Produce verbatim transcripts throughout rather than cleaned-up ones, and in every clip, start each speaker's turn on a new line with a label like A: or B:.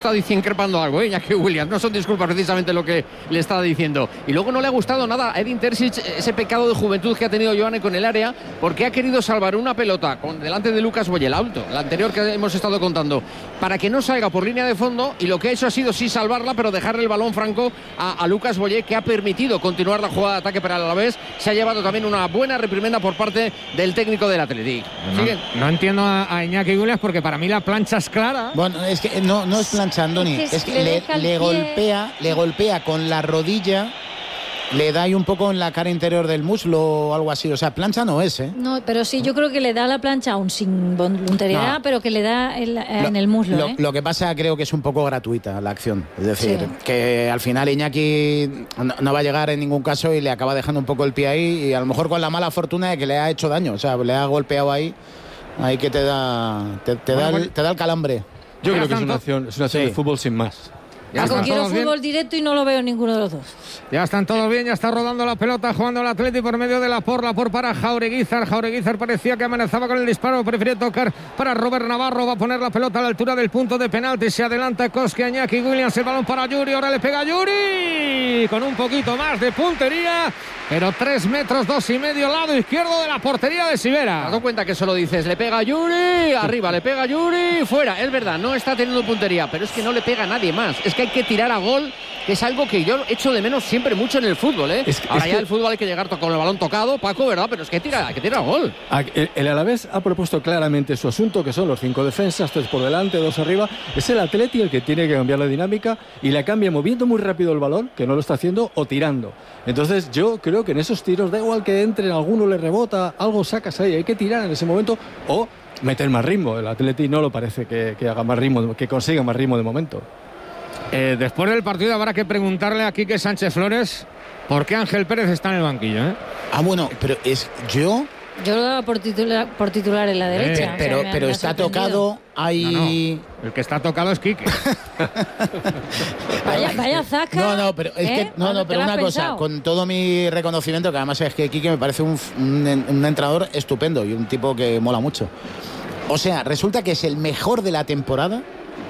A: está increpando algo, ¿eh? Iñaki Williams, no son disculpas precisamente lo que le está diciendo. Y luego no le ha gustado nada a Edin Terzic ese pecado de juventud que ha tenido Joane con el área, porque ha querido salvar una pelota con, delante de Lucas Boyel, alto, la anterior que hemos estado contando, para que no salga por línea de fondo, y lo que ha hecho ha sido sí salvarla, pero dejarle el balón franco a, a Lucas Boyel, que ha permitido continuar la jugada de ataque para el Alavés. Se ha llevado también una buena reprimenda por parte del técnico del Athletic.
B: No, no entiendo a, a Iñaki Williams, porque para mí la plancha es clara.
C: Bueno, es que no, no es plancha, Andoni, es que, es que le, le, le golpea, le golpea con la rodilla, le da ahí un poco en la cara interior del muslo o algo así. O sea, plancha no es, ¿eh?
D: No, pero sí, yo creo que le da la plancha aún sin voluntariedad, no. pero que le da el, en
C: lo,
D: el muslo.
C: Lo,
D: ¿eh?
C: lo que pasa, creo que es un poco gratuita la acción. Es decir, sí. que al final Iñaki no, no va a llegar en ningún caso y le acaba dejando un poco el pie ahí, y a lo mejor con la mala fortuna de que le ha hecho daño. O sea, le ha golpeado ahí, ahí que te da, te, te
E: bueno,
C: da,
E: bueno.
C: el, te da el calambre.
E: Yo creo que es una acción, es una acción
C: sí.
E: de fútbol sin más.
D: Ya Paco, quiero fútbol bien. directo y no lo veo ninguno de los dos.
B: Ya están todos bien, ya está rodando la pelota, jugando el Atleti por medio de la por, la por para Jaureguizar. Jaureguizar parecía que amenazaba con el disparo, prefirió tocar para Robert Navarro, va a poner la pelota a la altura del punto de penalti, se adelanta Koski, Iñaki Williams, el balón para Yuri, ahora le pega Yuri, con un poquito más de puntería, pero tres metros, dos y medio, lado izquierdo de la portería de Sivera.
A: ¿Te has dado cuenta que solo dices, le pega Yuri, arriba, le pega Yuri, fuera? Es verdad, no está teniendo puntería, pero es que no le pega a nadie más. Es que hay que tirar a gol, que es algo que yo echo de menos siempre mucho en el fútbol, ¿eh? Es, Ahora es ya que... el fútbol hay que llegar con el balón tocado, Paco, ¿verdad? Pero es que tira, hay que tirar a gol.
E: El, el Alavés ha propuesto claramente su asunto, que son los cinco defensas, tres por delante, dos arriba. Es el Atleti el que tiene que cambiar la dinámica, y la cambia moviendo muy rápido el balón, que no lo está haciendo, o tirando. Entonces yo creo que en esos tiros da igual que entre, alguno le rebota, algo sacas ahí, hay que tirar en ese momento o meter más ritmo. El Atleti no lo parece que, que haga más ritmo, que consiga más ritmo de momento.
B: Eh, después del partido habrá que preguntarle a Quique Sánchez Flores por qué Ángel Pérez está en el banquillo, ¿eh?
C: Ah, bueno, pero es yo...
D: Yo lo daba por titular, por titular en la derecha.
C: Eh, pero
D: o sea, me,
C: pero
D: me
C: está tocado, hay...
B: No, no. El que está tocado es Quique.
D: vaya, vaya zaca.
C: No, no, pero es
D: ¿eh?
C: que no, no, pero una cosa, pensado? Con todo mi reconocimiento, que además es que Quique me parece un, un, un entrenador estupendo y un tipo que mola mucho. O sea, resulta que es el mejor de la temporada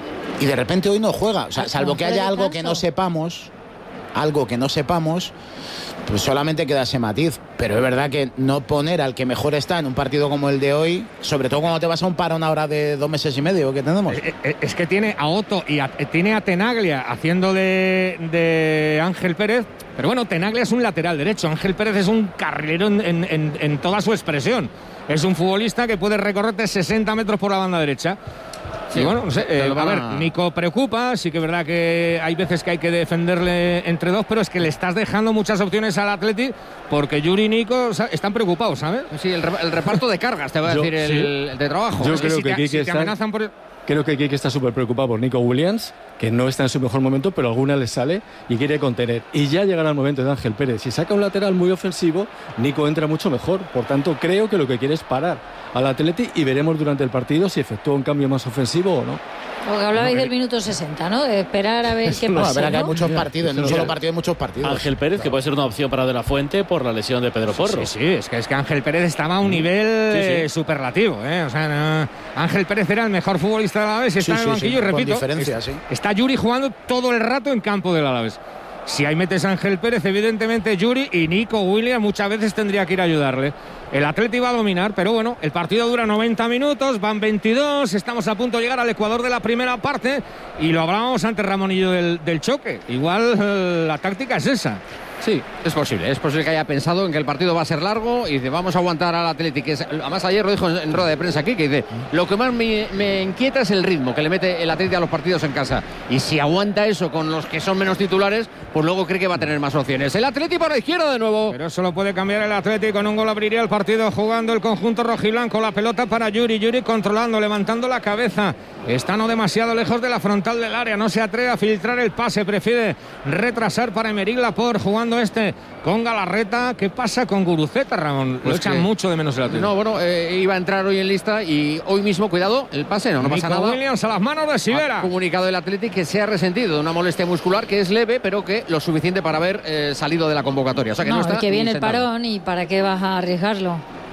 C: y de repente hoy no juega. O sea, salvo que haya algo que no sepamos, algo que no sepamos, pues solamente queda ese matiz. Pero es verdad que no poner al que mejor está en un partido como el de hoy, sobre todo cuando te vas a un parón ahora de dos meses y medio que tenemos.
B: Es que tiene a Otto y a, tiene a Tenaglia haciendo de, de Ángel Pérez. Pero bueno, Tenaglia es un lateral derecho, Ángel Pérez es un carrilero en, en, en, en toda su expresión. Es un futbolista que puede recorrerte sesenta metros por la banda derecha. Sí, y bueno, no sé, eh, a ver, Nico preocupa, sí que es verdad que hay veces que hay que defenderle entre dos, pero es que le estás dejando muchas opciones al Atleti, porque Yuri y Nico, o sea, están preocupados, ¿sabes?
A: Sí, el, el reparto de cargas, te voy a
E: yo,
A: decir, el,
E: sí.
A: el de trabajo.
E: Yo
A: es
E: creo
A: que,
E: que,
A: si
E: que
A: te, si te amenazan por...
E: Creo que Quique está súper preocupado por Nico Williams, que no está en su mejor momento, pero alguna le sale y quiere contener. Y ya llegará el momento de Ángel Pérez. Si saca un lateral muy ofensivo, Nico entra mucho mejor. Por tanto, creo que lo que quiere es parar al Atleti y veremos durante el partido si efectúa un cambio más ofensivo o no.
D: Porque hablabais del minuto sesenta, ¿no? De esperar a ver qué
C: no,
D: pasa.
C: A ver,
D: ¿no?
C: que hay muchos partidos, en un solo partido hay muchos partidos.
F: Ángel Pérez, que puede ser una opción para De la Fuente por la lesión de Pedro Porro.
B: Sí, sí, es que, es que Ángel Pérez estaba a un nivel sí, sí. Eh, superlativo, ¿eh? O sea, no, Ángel Pérez era el mejor futbolista del Alavés y está sí, en el banquillo, sí, y repito,
C: diferencia,
B: es,
C: sí.
B: está Yuri jugando todo el rato en campo del Alavés. Si ahí metes a Ángel Pérez, evidentemente Yuri y Nico Williams muchas veces tendría que ir a ayudarle. El Atleti va a dominar, pero bueno, el partido dura noventa minutos, van veintidós, estamos a punto de llegar al Ecuador de la primera parte y lo hablábamos antes, Ramonillo, del, del choque. Igual eh, la táctica es esa.
A: Sí, es posible, es posible que haya pensado en que el partido va a ser largo y dice, vamos a aguantar al Atleti, que es, además ayer lo dijo en, en rueda de prensa aquí, que dice, lo que más me, me inquieta es el ritmo que le mete el Atleti a los partidos en casa, y si aguanta eso con los que son menos titulares, pues luego cree que va a tener más opciones. El Atleti por la izquierda de nuevo.
B: Pero eso lo puede cambiar el Atleti, con un gol abriría el partido jugando el conjunto rojiblanco, la pelota para Yuri, Yuri controlando, levantando la cabeza, está no demasiado lejos de la frontal del área, no se atreve a filtrar el pase, prefiere retrasar para Emerick Laporte, jugando este con Galarreta. ¿Qué pasa con Guruceta, Ramón? Pues lo echan mucho de menos el Atlético.
A: No, bueno, eh, iba a entrar hoy en lista y hoy mismo, cuidado, el pase, no, no pasa nada.
B: Williams a las manos de Sivera.
A: Ha comunicado el Atlético que se ha resentido de una molestia muscular que es leve, pero que lo suficiente para haber eh, salido de la convocatoria. O sea que no, no está
D: que viene el
A: sentado.
D: parón y ¿para qué vas a arriesgarlo?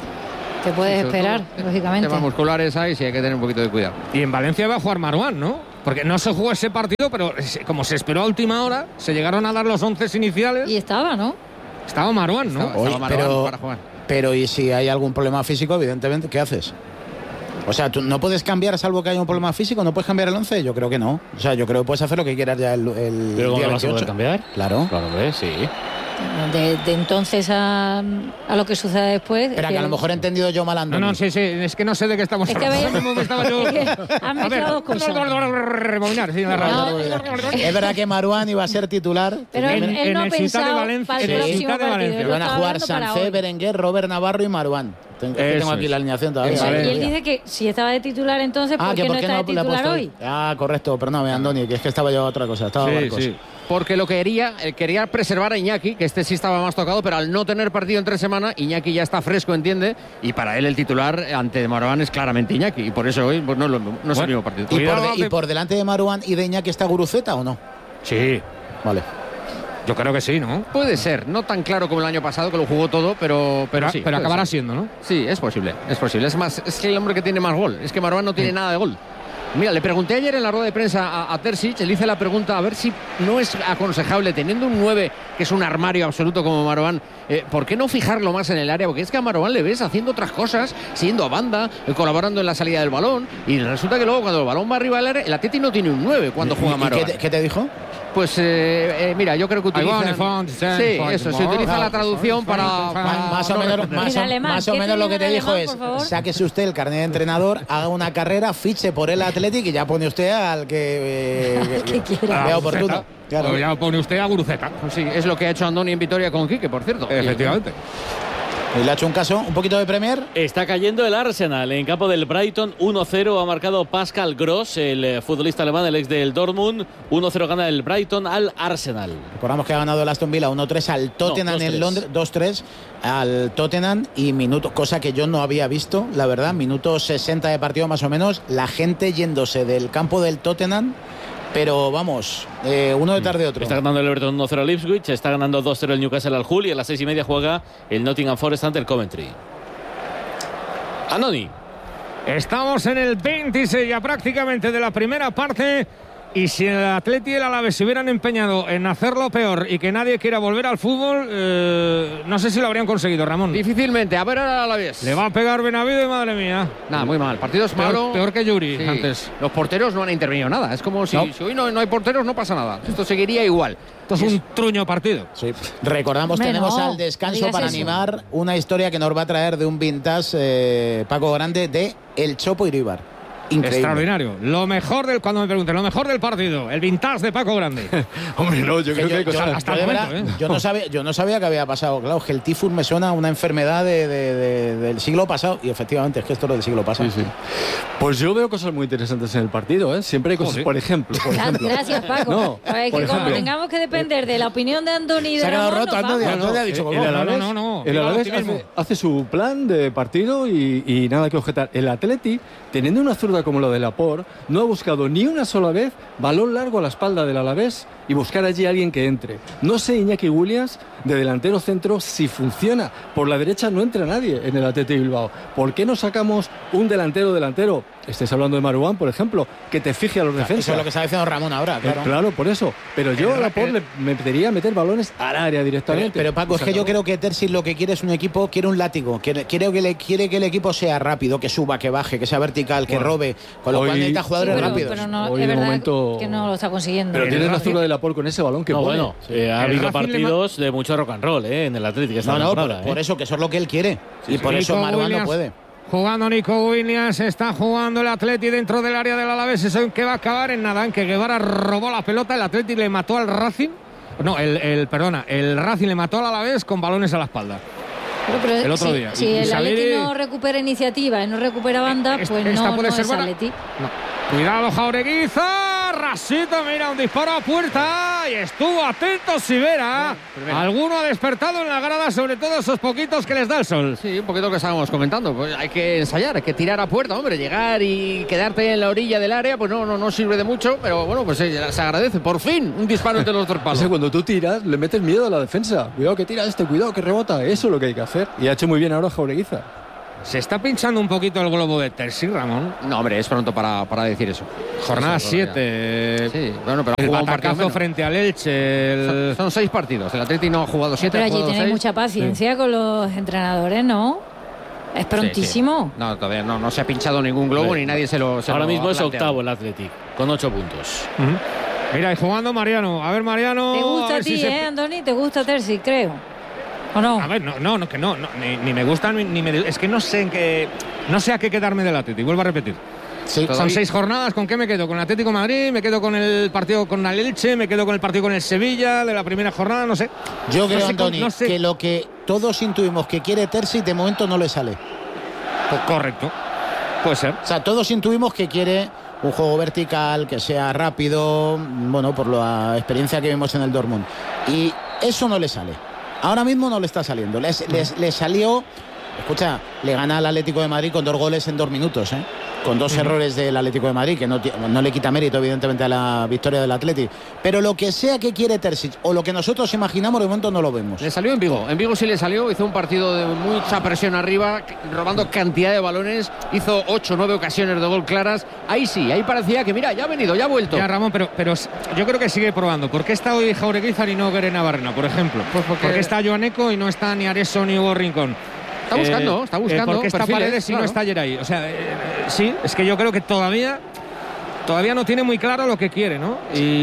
D: Te puedes
A: sí,
D: esperar,
A: todo,
D: lógicamente.
A: Temas musculares hay, sí hay que tener un poquito de cuidado.
B: Y en Valencia va a jugar Marouane, ¿no? Porque no se jugó ese partido, pero como se esperó a última hora, se llegaron a dar los once iniciales.
D: Y estaba, ¿no?
B: Estaba Marouane, ¿no?
A: Estaba, estaba Marouane
C: pero,
A: para jugar.
C: Pero ¿y si hay algún problema físico, evidentemente, qué haces? O sea, ¿tú no puedes cambiar salvo que haya un problema físico? ¿No puedes cambiar el once? Yo creo que no. O sea, yo creo que puedes hacer lo que quieras ya el, el
F: ¿Pero cómo
C: día
F: lo vas a poder
C: veintiocho.
F: cambiar?
C: Claro.
F: Claro que sí.
D: De, de entonces a, a lo que suceda después.
C: Espera, que a lo mejor he entendido yo mal,
B: No,
C: Andoni.
B: no, sí, sí, es que no sé de qué estamos
D: Es que
B: hablando.
D: habéis-
B: Ahora mismo me estaba yo-
D: Es que has
B: A ver,
D: mezclado dos cosas.
B: rebobinar, sí, la
D: No,
B: radio.
C: Es verdad que Marouane iba a ser titular.
D: Pero él,
B: En-
D: él
B: en
D: no ha
B: el Ciutat de
D: pensado
B: Valencia-
D: para el
C: en el
D: próximo
B: Ciutat de
D: partido.
B: Valencia.
D: él lo
C: Van a
D: estaba
C: jugar
D: hablando para
C: Sancé,
D: hoy.
C: Berenguer, Robert Navarro y Marouane. Tengo, es que tengo
B: Eso
C: aquí
B: es.
C: la alineación todavía.
B: Eso
D: Y
B: es.
D: él dice que si estaba de titular entonces, ¿por
C: Ah,
D: qué
C: que
D: no
C: por qué
D: está
C: no
D: de
C: le ha
D: titular
C: puesto
D: hoy?
C: hoy. Ah, correcto, perdóname, Andoni, que es que estaba yo a otra cosa. Estaba a
B: Sí,
C: barcos.
B: sí.
A: Porque lo quería, eh, quería preservar a Iñaki, que este sí estaba más tocado, pero al no tener partido entre semana, Iñaki ya está fresco, entiende, y para él el titular ante Marouane es claramente Iñaki, y por eso hoy pues, no, es lo- no es el mismo partido.
C: ¿Y por,
B: Cuidado,
C: de- y
B: que-
C: por delante de Marouane y de Iñaki está Guruceta o no?
B: Sí,
C: Vale.
B: yo creo que sí, ¿no?
A: Puede ser, no tan claro como el año pasado, que lo jugó todo, pero, pero
B: Pero,
A: sí.
B: pero
A: puede
B: acabará
A: ser.
B: siendo, ¿no?
A: Sí, es posible, es posible. Es más, es que el hombre que tiene más gol, es que Marouane no tiene nada de gol. Mira, le pregunté ayer en la rueda de prensa a, a Terzic, le hice la pregunta a ver si no es aconsejable, teniendo un nueve que es un armario absoluto como Marouane, eh, ¿por qué no fijarlo más en el área? Porque es que a Marouane le ves haciendo otras cosas, siendo a banda, eh, colaborando en la salida del balón, y resulta que luego cuando el balón va arriba del área, el Atleti no tiene un nueve cuando
C: ¿Y-
A: juega
C: y
A: Marouane.
C: qué te, qué te dijo?
A: Pues eh, eh, mira, yo creo que
B: I want
A: utilizan...
B: a font,
A: Sí,
B: font,
A: eso, se
B: font.
A: utiliza la
B: Ah,
A: traducción para...
B: font,
A: para-
C: Ma- más, o
A: no
C: menos,
A: responder.
C: más,
D: En
C: o,
D: alemán.
C: más o
D: ¿Qué
C: menos lo que
D: tiene
C: te
D: en
C: dijo
D: alemán,
C: es,
D: por favor?
C: sáquese usted el carnet de entrenador, haga una carrera, fiche por el Athletic y ya pone usted al que, eh,
D: Que quiera.
C: vea
B: A
C: oportuno.
B: Guruceta.
C: Claro.
B: O ya pone usted a Guruceta.
A: Pues sí, es lo que ha hecho Andoni en Vitoria con Quique, por cierto.
B: Efectivamente.
C: Y le ha hecho un caso, un poquito de Premier.
F: Está cayendo el Arsenal en campo del Brighton. uno cero ha marcado Pascal Gross, el eh, futbolista alemán, el ex del Dortmund. uno cero gana el Brighton al Arsenal.
C: Recordamos que ha ganado el Aston Villa uno tres al Tottenham
F: dos
C: en
F: tres.
C: Londres, dos tres al Tottenham y minuto, cosa que yo no había visto, la verdad, minuto sesenta de partido más o menos, la gente yéndose del campo del Tottenham, pero vamos, eh, uno detrás de otro.
F: Está ganando el Everton uno cero al Ipswich, está ganando dos cero el Newcastle al Hull y a las seis y media juega el Nottingham Forest ante el Coventry. Andoni.
B: Estamos en el veintiséis ya prácticamente de la primera parte. Y si el Atleti y el Alavés se hubieran empeñado en hacerlo peor y que nadie quiera volver al fútbol, eh, no sé si lo habrían conseguido, Ramón.
A: Difícilmente, a ver ahora a la vez.
B: Le va a pegar Benavido y madre mía.
A: Nada, muy mal. Partidos
B: Peor,
A: malo.
B: peor que Yuri
A: Sí.
B: antes.
A: Los porteros no han intervenido nada. Es como si,
B: No.
A: si hoy no, no hay porteros, no pasa nada. Esto seguiría igual.
B: Esto es un truño partido.
C: Sí. Recordamos,
D: Hombre,
C: tenemos
D: no,
C: al descanso
D: no digas
C: para
D: eso.
C: animar una historia que nos va a traer de un vintage eh, Paco Grande de El Chopo Iribar. Increíble.
B: Extraordinario. Lo mejor del, cuando me pregunten, lo mejor del partido, el vintage de Paco Grande.
E: Hombre, no, yo
C: Que
E: creo que hay
C: yo,
E: cosas.
C: yo-
B: hasta
C: yo
B: el
C: de
B: momento,
C: verdad,
B: ¿eh?
C: yo no sabía, yo no sabía que había pasado. Claro, que el tifus me suena a una enfermedad de- de- de- del siglo pasado. Y efectivamente, es que esto es del siglo pasado.
E: Sí, sí. Pues yo veo cosas muy interesantes en el partido, ¿eh? Siempre hay cosas,
B: Joder.
E: por ejemplo. Por ejemplo.
D: Gracias, Paco.
E: No,
D: A ver,
E: por
D: que como
E: ejemplo.
D: tengamos que depender de la opinión de Andoni y de
C: Se ha quedado
D: Ramón,
C: roto,
D: nos
C: Antonio.
D: vamos.
C: Antonio ha dicho,
E: el
C: "Vamos".
E: Alavés,
B: no, no, no.
E: el
B: Viva el
E: Alavés
B: optimismo.
E: hace, hace su plan de partido y, y nada que objetar. El Atleti, teniendo una zurda como la de Laporte, no ha buscado ni una sola vez balón largo a la espalda del Alavés y buscar allí a alguien que entre. No sé, Iñaki Williams, de delantero centro, si funciona. Por la derecha no entra nadie en el Athletic Bilbao. ¿Por qué no sacamos un delantero delantero? Estés hablando de Marouane, por ejemplo, que te fije a los defensas.
C: Eso es lo que está diciendo Ramón ahora,
E: Eh,
C: claro.
E: Claro, por eso. Pero yo a
B: El-
E: Laporte le metería a meter balones al área
C: Pero,
E: directamente.
C: pero, Paco,
E: Y
C: es
E: se
C: que yo
E: acabó.
C: creo que Terzi lo que quiere es un equipo, quiere un látigo, quiere, quiere, que, le, quiere que el equipo sea rápido, que suba, que baje, que sea vertical, que
E: Bueno,
C: robe, con lo
E: hoy-
C: cual necesita
D: Sí,
C: jugadores
D: pero,
C: rápidos.
D: pero no,
E: Hoy
D: es
E: de
D: verdad
E: momento-
D: que no lo está consiguiendo.
E: Pero
B: El
E: tienes la
B: Racing-
E: zurda de Laporte con ese balón que
F: No,
E: pone.
F: bueno, eh, ha
B: El
F: habido
B: Racing le
F: partidos de mucho rock and roll eh, en el Atlético esta
C: No, no, por,
F: temporada.
C: por
F: eh.
C: eso, que eso es lo que él quiere. y por
B: Nico
C: eso Marouane no
B: Williams.
C: puede.
B: Jugando Nico Williams, está jugando el Atleti dentro del área del Alavés. Eso en que va a acabar en nada, en que Guevara robó la pelota, el Atleti le mató al Racing. No, el, el perdona, el Racing le mató al Alavés con balones a la espalda.
D: Pero, pero
B: el otro
D: si,
B: día.
D: si
B: Y
D: el
B: salir-
D: Atleti no recupera iniciativa y no recupera banda,
B: Es-
D: pues
B: esta
D: no,
B: puede
D: no
B: ser
D: es
B: buena.
D: Atleti.
B: No. Cuidado, Jaureguiza. Rasito, mira, un disparo a puerta. Y estuvo atento Sivera. Alguno ha despertado en la grada, sobre todo esos poquitos que les da el sol.
A: Sí, un poquito lo que estábamos comentando. Pues hay que ensayar, hay que tirar a puerta, hombre. Llegar y quedarte en la orilla del área, pues no, no, no sirve de mucho. Pero bueno, pues eh, se agradece. Por fin, un disparo entre los dos palos.
E: O sea, cuando tú tiras, le metes miedo a la defensa. Cuidado que tira este, cuidado que rebota. Eso es lo que hay que hacer. Y ha hecho muy bien ahora Jaureguiza.
B: Se está pinchando un poquito el globo de Terzi, Ramón.
A: No, hombre, es pronto para, para decir eso.
B: Jornada siete.
A: Sí, bueno, pero
B: el
A: batacazo
B: frente al Elche. El...
A: Son, son seis partidos. El Atleti no ha jugado siete.
D: Pero allí tenéis
A: seis.
D: mucha paciencia sí. con los entrenadores, ¿no? Es prontísimo.
A: Sí, sí. No, todavía no, no se ha pinchado ningún globo sí. ni nadie se lo. Se
F: Ahora
A: lo
F: mismo es
A: planteado.
F: octavo el Athletic, con ocho puntos.
B: Uh-huh. Mira, y jugando Mariano. A ver, Mariano.
D: ¿Te gusta a, a ti, si eh, se... Andoni? ¿Te gusta Terzi, creo? ¿O no?
B: A ver, no, no, no que no. no ni, ni me gusta, ni, ni me. Es que no sé en qué. No sé a qué quedarme del Atleti. Vuelvo a repetir. Sí, son todavía... seis jornadas. ¿Con qué me quedo? ¿Con el Atlético de Madrid? ¿Me quedo con el partido con el Elche? ¿Me quedo con el partido con el Sevilla de la primera jornada? No sé.
C: Yo creo,
B: no sé,
C: Andoni, no sé. que lo que todos intuimos que quiere Terzi de momento no le sale.
B: Pues correcto. Puede ser.
C: O sea, todos intuimos que quiere un juego vertical, que sea rápido, bueno, por la experiencia que vimos en el Dortmund. Y eso no le sale. Ahora mismo no le está saliendo. Le, le, le salió... Escucha, le gana al Atlético de Madrid con dos goles en dos minutos, ¿eh? Con dos uh-huh. errores del Atlético de Madrid, que no, no le quita mérito, evidentemente, a la victoria del Atleti. Pero lo que sea que quiere Terzic, o lo que nosotros imaginamos, de momento no lo vemos.
A: Le salió en Vigo. En Vigo sí le salió. Hizo un partido de mucha presión arriba, robando cantidad de balones. Hizo ocho o nueve ocasiones de gol claras. Ahí sí, ahí parecía que, mira, ya ha venido, ya ha vuelto.
B: Ya, Ramón, pero, pero yo creo que sigue probando. ¿Por qué está hoy Jaureguizar y no Guerena Barrena, por ejemplo? Pues porque... ¿Por qué está Joaneco y no está ni Areso ni Hugo Rincón?
A: Está buscando, eh, está buscando.
B: Eh, porque está
A: perfiles,
B: Paredes y
A: claro.
B: no está Geray. O sea, eh, sí, es que yo creo que todavía todavía no tiene muy claro lo que quiere, ¿no?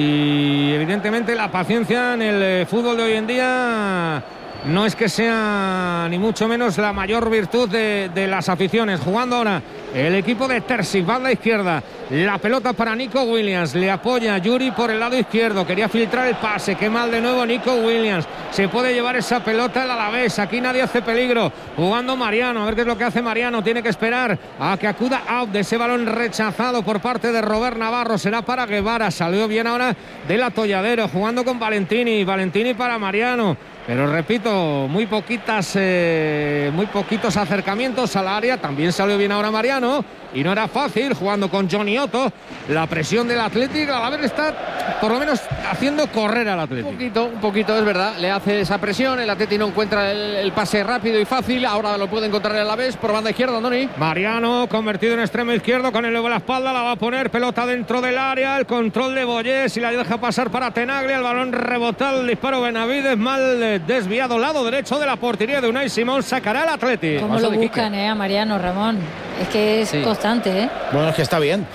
B: Y evidentemente la paciencia en el eh, fútbol de hoy en día no es que sea ni mucho menos la mayor virtud de, de las aficiones. Jugando ahora el equipo de Terzi, banda izquierda. La pelota para Nico Williams. Le apoya Yuri por el lado izquierdo. Quería filtrar el pase. Qué mal de nuevo Nico Williams. Se puede llevar esa pelota el Alavés. Aquí nadie hace peligro. Jugando Mariano. A ver qué es lo que hace Mariano. Tiene que esperar a que acuda out de ese balón rechazado por parte de Robert Navarro. Será para Guevara. Salió bien ahora del atolladero. Jugando con Valentini. Valentini para Mariano. Pero repito, muy poquitas, eh, muy poquitos acercamientos al área. También salió bien ahora Mariano. Y no era fácil jugando con Johnny Otto. La presión del Atlético, a la vez está por lo menos haciendo correr al Atlético.
A: Un poquito, un poquito, es verdad. Le hace esa presión. El Atlético no encuentra el, el pase rápido y fácil. Ahora lo puede encontrar a la vez por banda izquierda, Andoni.
B: Mariano, convertido en extremo izquierdo con el luego a la espalda. La va a poner pelota dentro del área. El control de Boyés y la deja pasar para Tenaglia. El balón rebotado. El disparo Benavides mal desviado. Lado derecho de la portería de Unai Simón. Sacará el Atlético.
D: ¿Cómo lo buscan, eh, a Mariano, Ramón? Es que es sí. constante, ¿eh?
C: Bueno, es que está bien.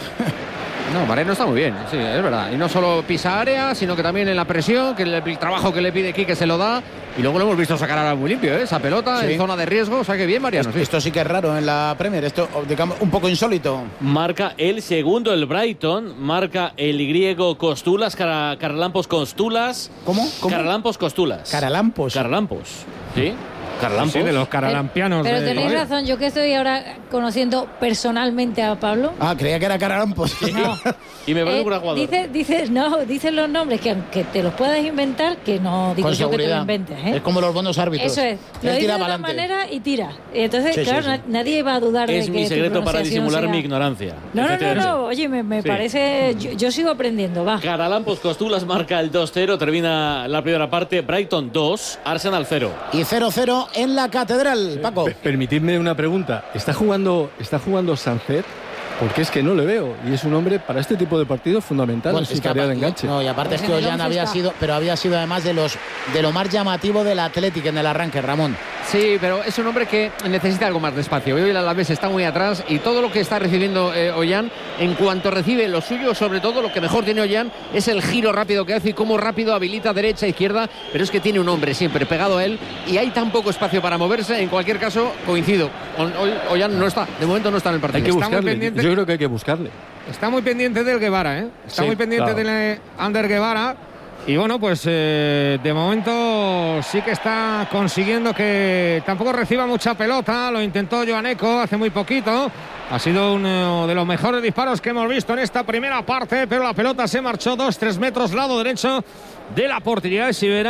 A: No, Mariano está muy bien, sí, es verdad. Y no solo pisa área, sino que también en la presión, que el, el trabajo que le pide Quique se lo da. Y luego lo hemos visto sacar ahora muy limpio, ¿eh? Esa pelota sí. en zona de riesgo. O sea que bien, Mariano.
C: Esto,
A: sí.
C: esto sí que es raro en la Premier. Esto, digamos, un poco insólito.
F: Marca el segundo el Brighton. Marca el griego Costulas. Cara, Caralampos Costulas.
C: ¿Cómo? ¿Cómo?
F: Caralampos Costulas.
C: Caralampos.
F: Caralampos. Sí. Caralampos.
B: Sí, de los caralampianos.
D: Pero, pero
B: de...
D: tenéis razón, yo que estoy ahora conociendo personalmente a Pablo.
C: Ah, creía que era Caralampos.
D: No.
F: Y me vale
D: eh,
F: un jugador.
D: Dices, dice, no, dices los nombres que aunque te los puedas inventar, que no digo
C: Con
D: yo
C: seguridad.
D: que te lo inventes. ¿eh?
C: Es como los buenos árbitros.
D: Eso es. Lo dice de una manera y tira. Y entonces,
C: sí,
D: claro,
C: sí, sí.
D: nadie va a dudar
F: es
D: de que
F: mi secreto para disimular
D: sea...
F: mi ignorancia.
D: No, no, no, no. Oye, me, me sí. parece... Yo, yo sigo aprendiendo, va.
F: Caralampos Costulas marca el dos cero. Termina la primera parte. Brighton dos, Arsenal cero.
C: Y cero cero en la Catedral. Paco.
E: Permitidme una pregunta. ¿Está jugando, está jugando Sancet? Porque es que no le veo. Y es un hombre para este tipo de partidos fundamental
C: bueno,
E: en su tarea de enganche.
C: No, y aparte es que Ollán había sido, pero había sido además de los de lo más llamativo del Atlético en el arranque, Ramón.
A: Sí, pero es un hombre que necesita algo más de espacio. Hoy el Alavés está muy atrás y todo lo que está recibiendo eh, Ollán, en cuanto recibe lo suyo, sobre todo lo que mejor tiene Ollán es el giro rápido que hace y cómo rápido habilita derecha, izquierda, pero es que tiene un hombre siempre pegado a él y hay tan poco espacio para moverse. En cualquier caso, coincido. Ollán no está, de momento no está en el partido.
E: Hay que buscarle. Yo creo que hay que buscarle.
B: Está muy pendiente del Guevara, ¿eh? Está
E: sí,
B: muy pendiente
E: claro.
B: del Ander Guevara. Y bueno, pues eh, de momento sí que está consiguiendo que tampoco reciba mucha pelota. Lo intentó Joaneco hace muy poquito. Ha sido uno de los mejores disparos que hemos visto en esta primera parte, pero la pelota se marchó dos tres metros lado derecho de la portería de Sivera.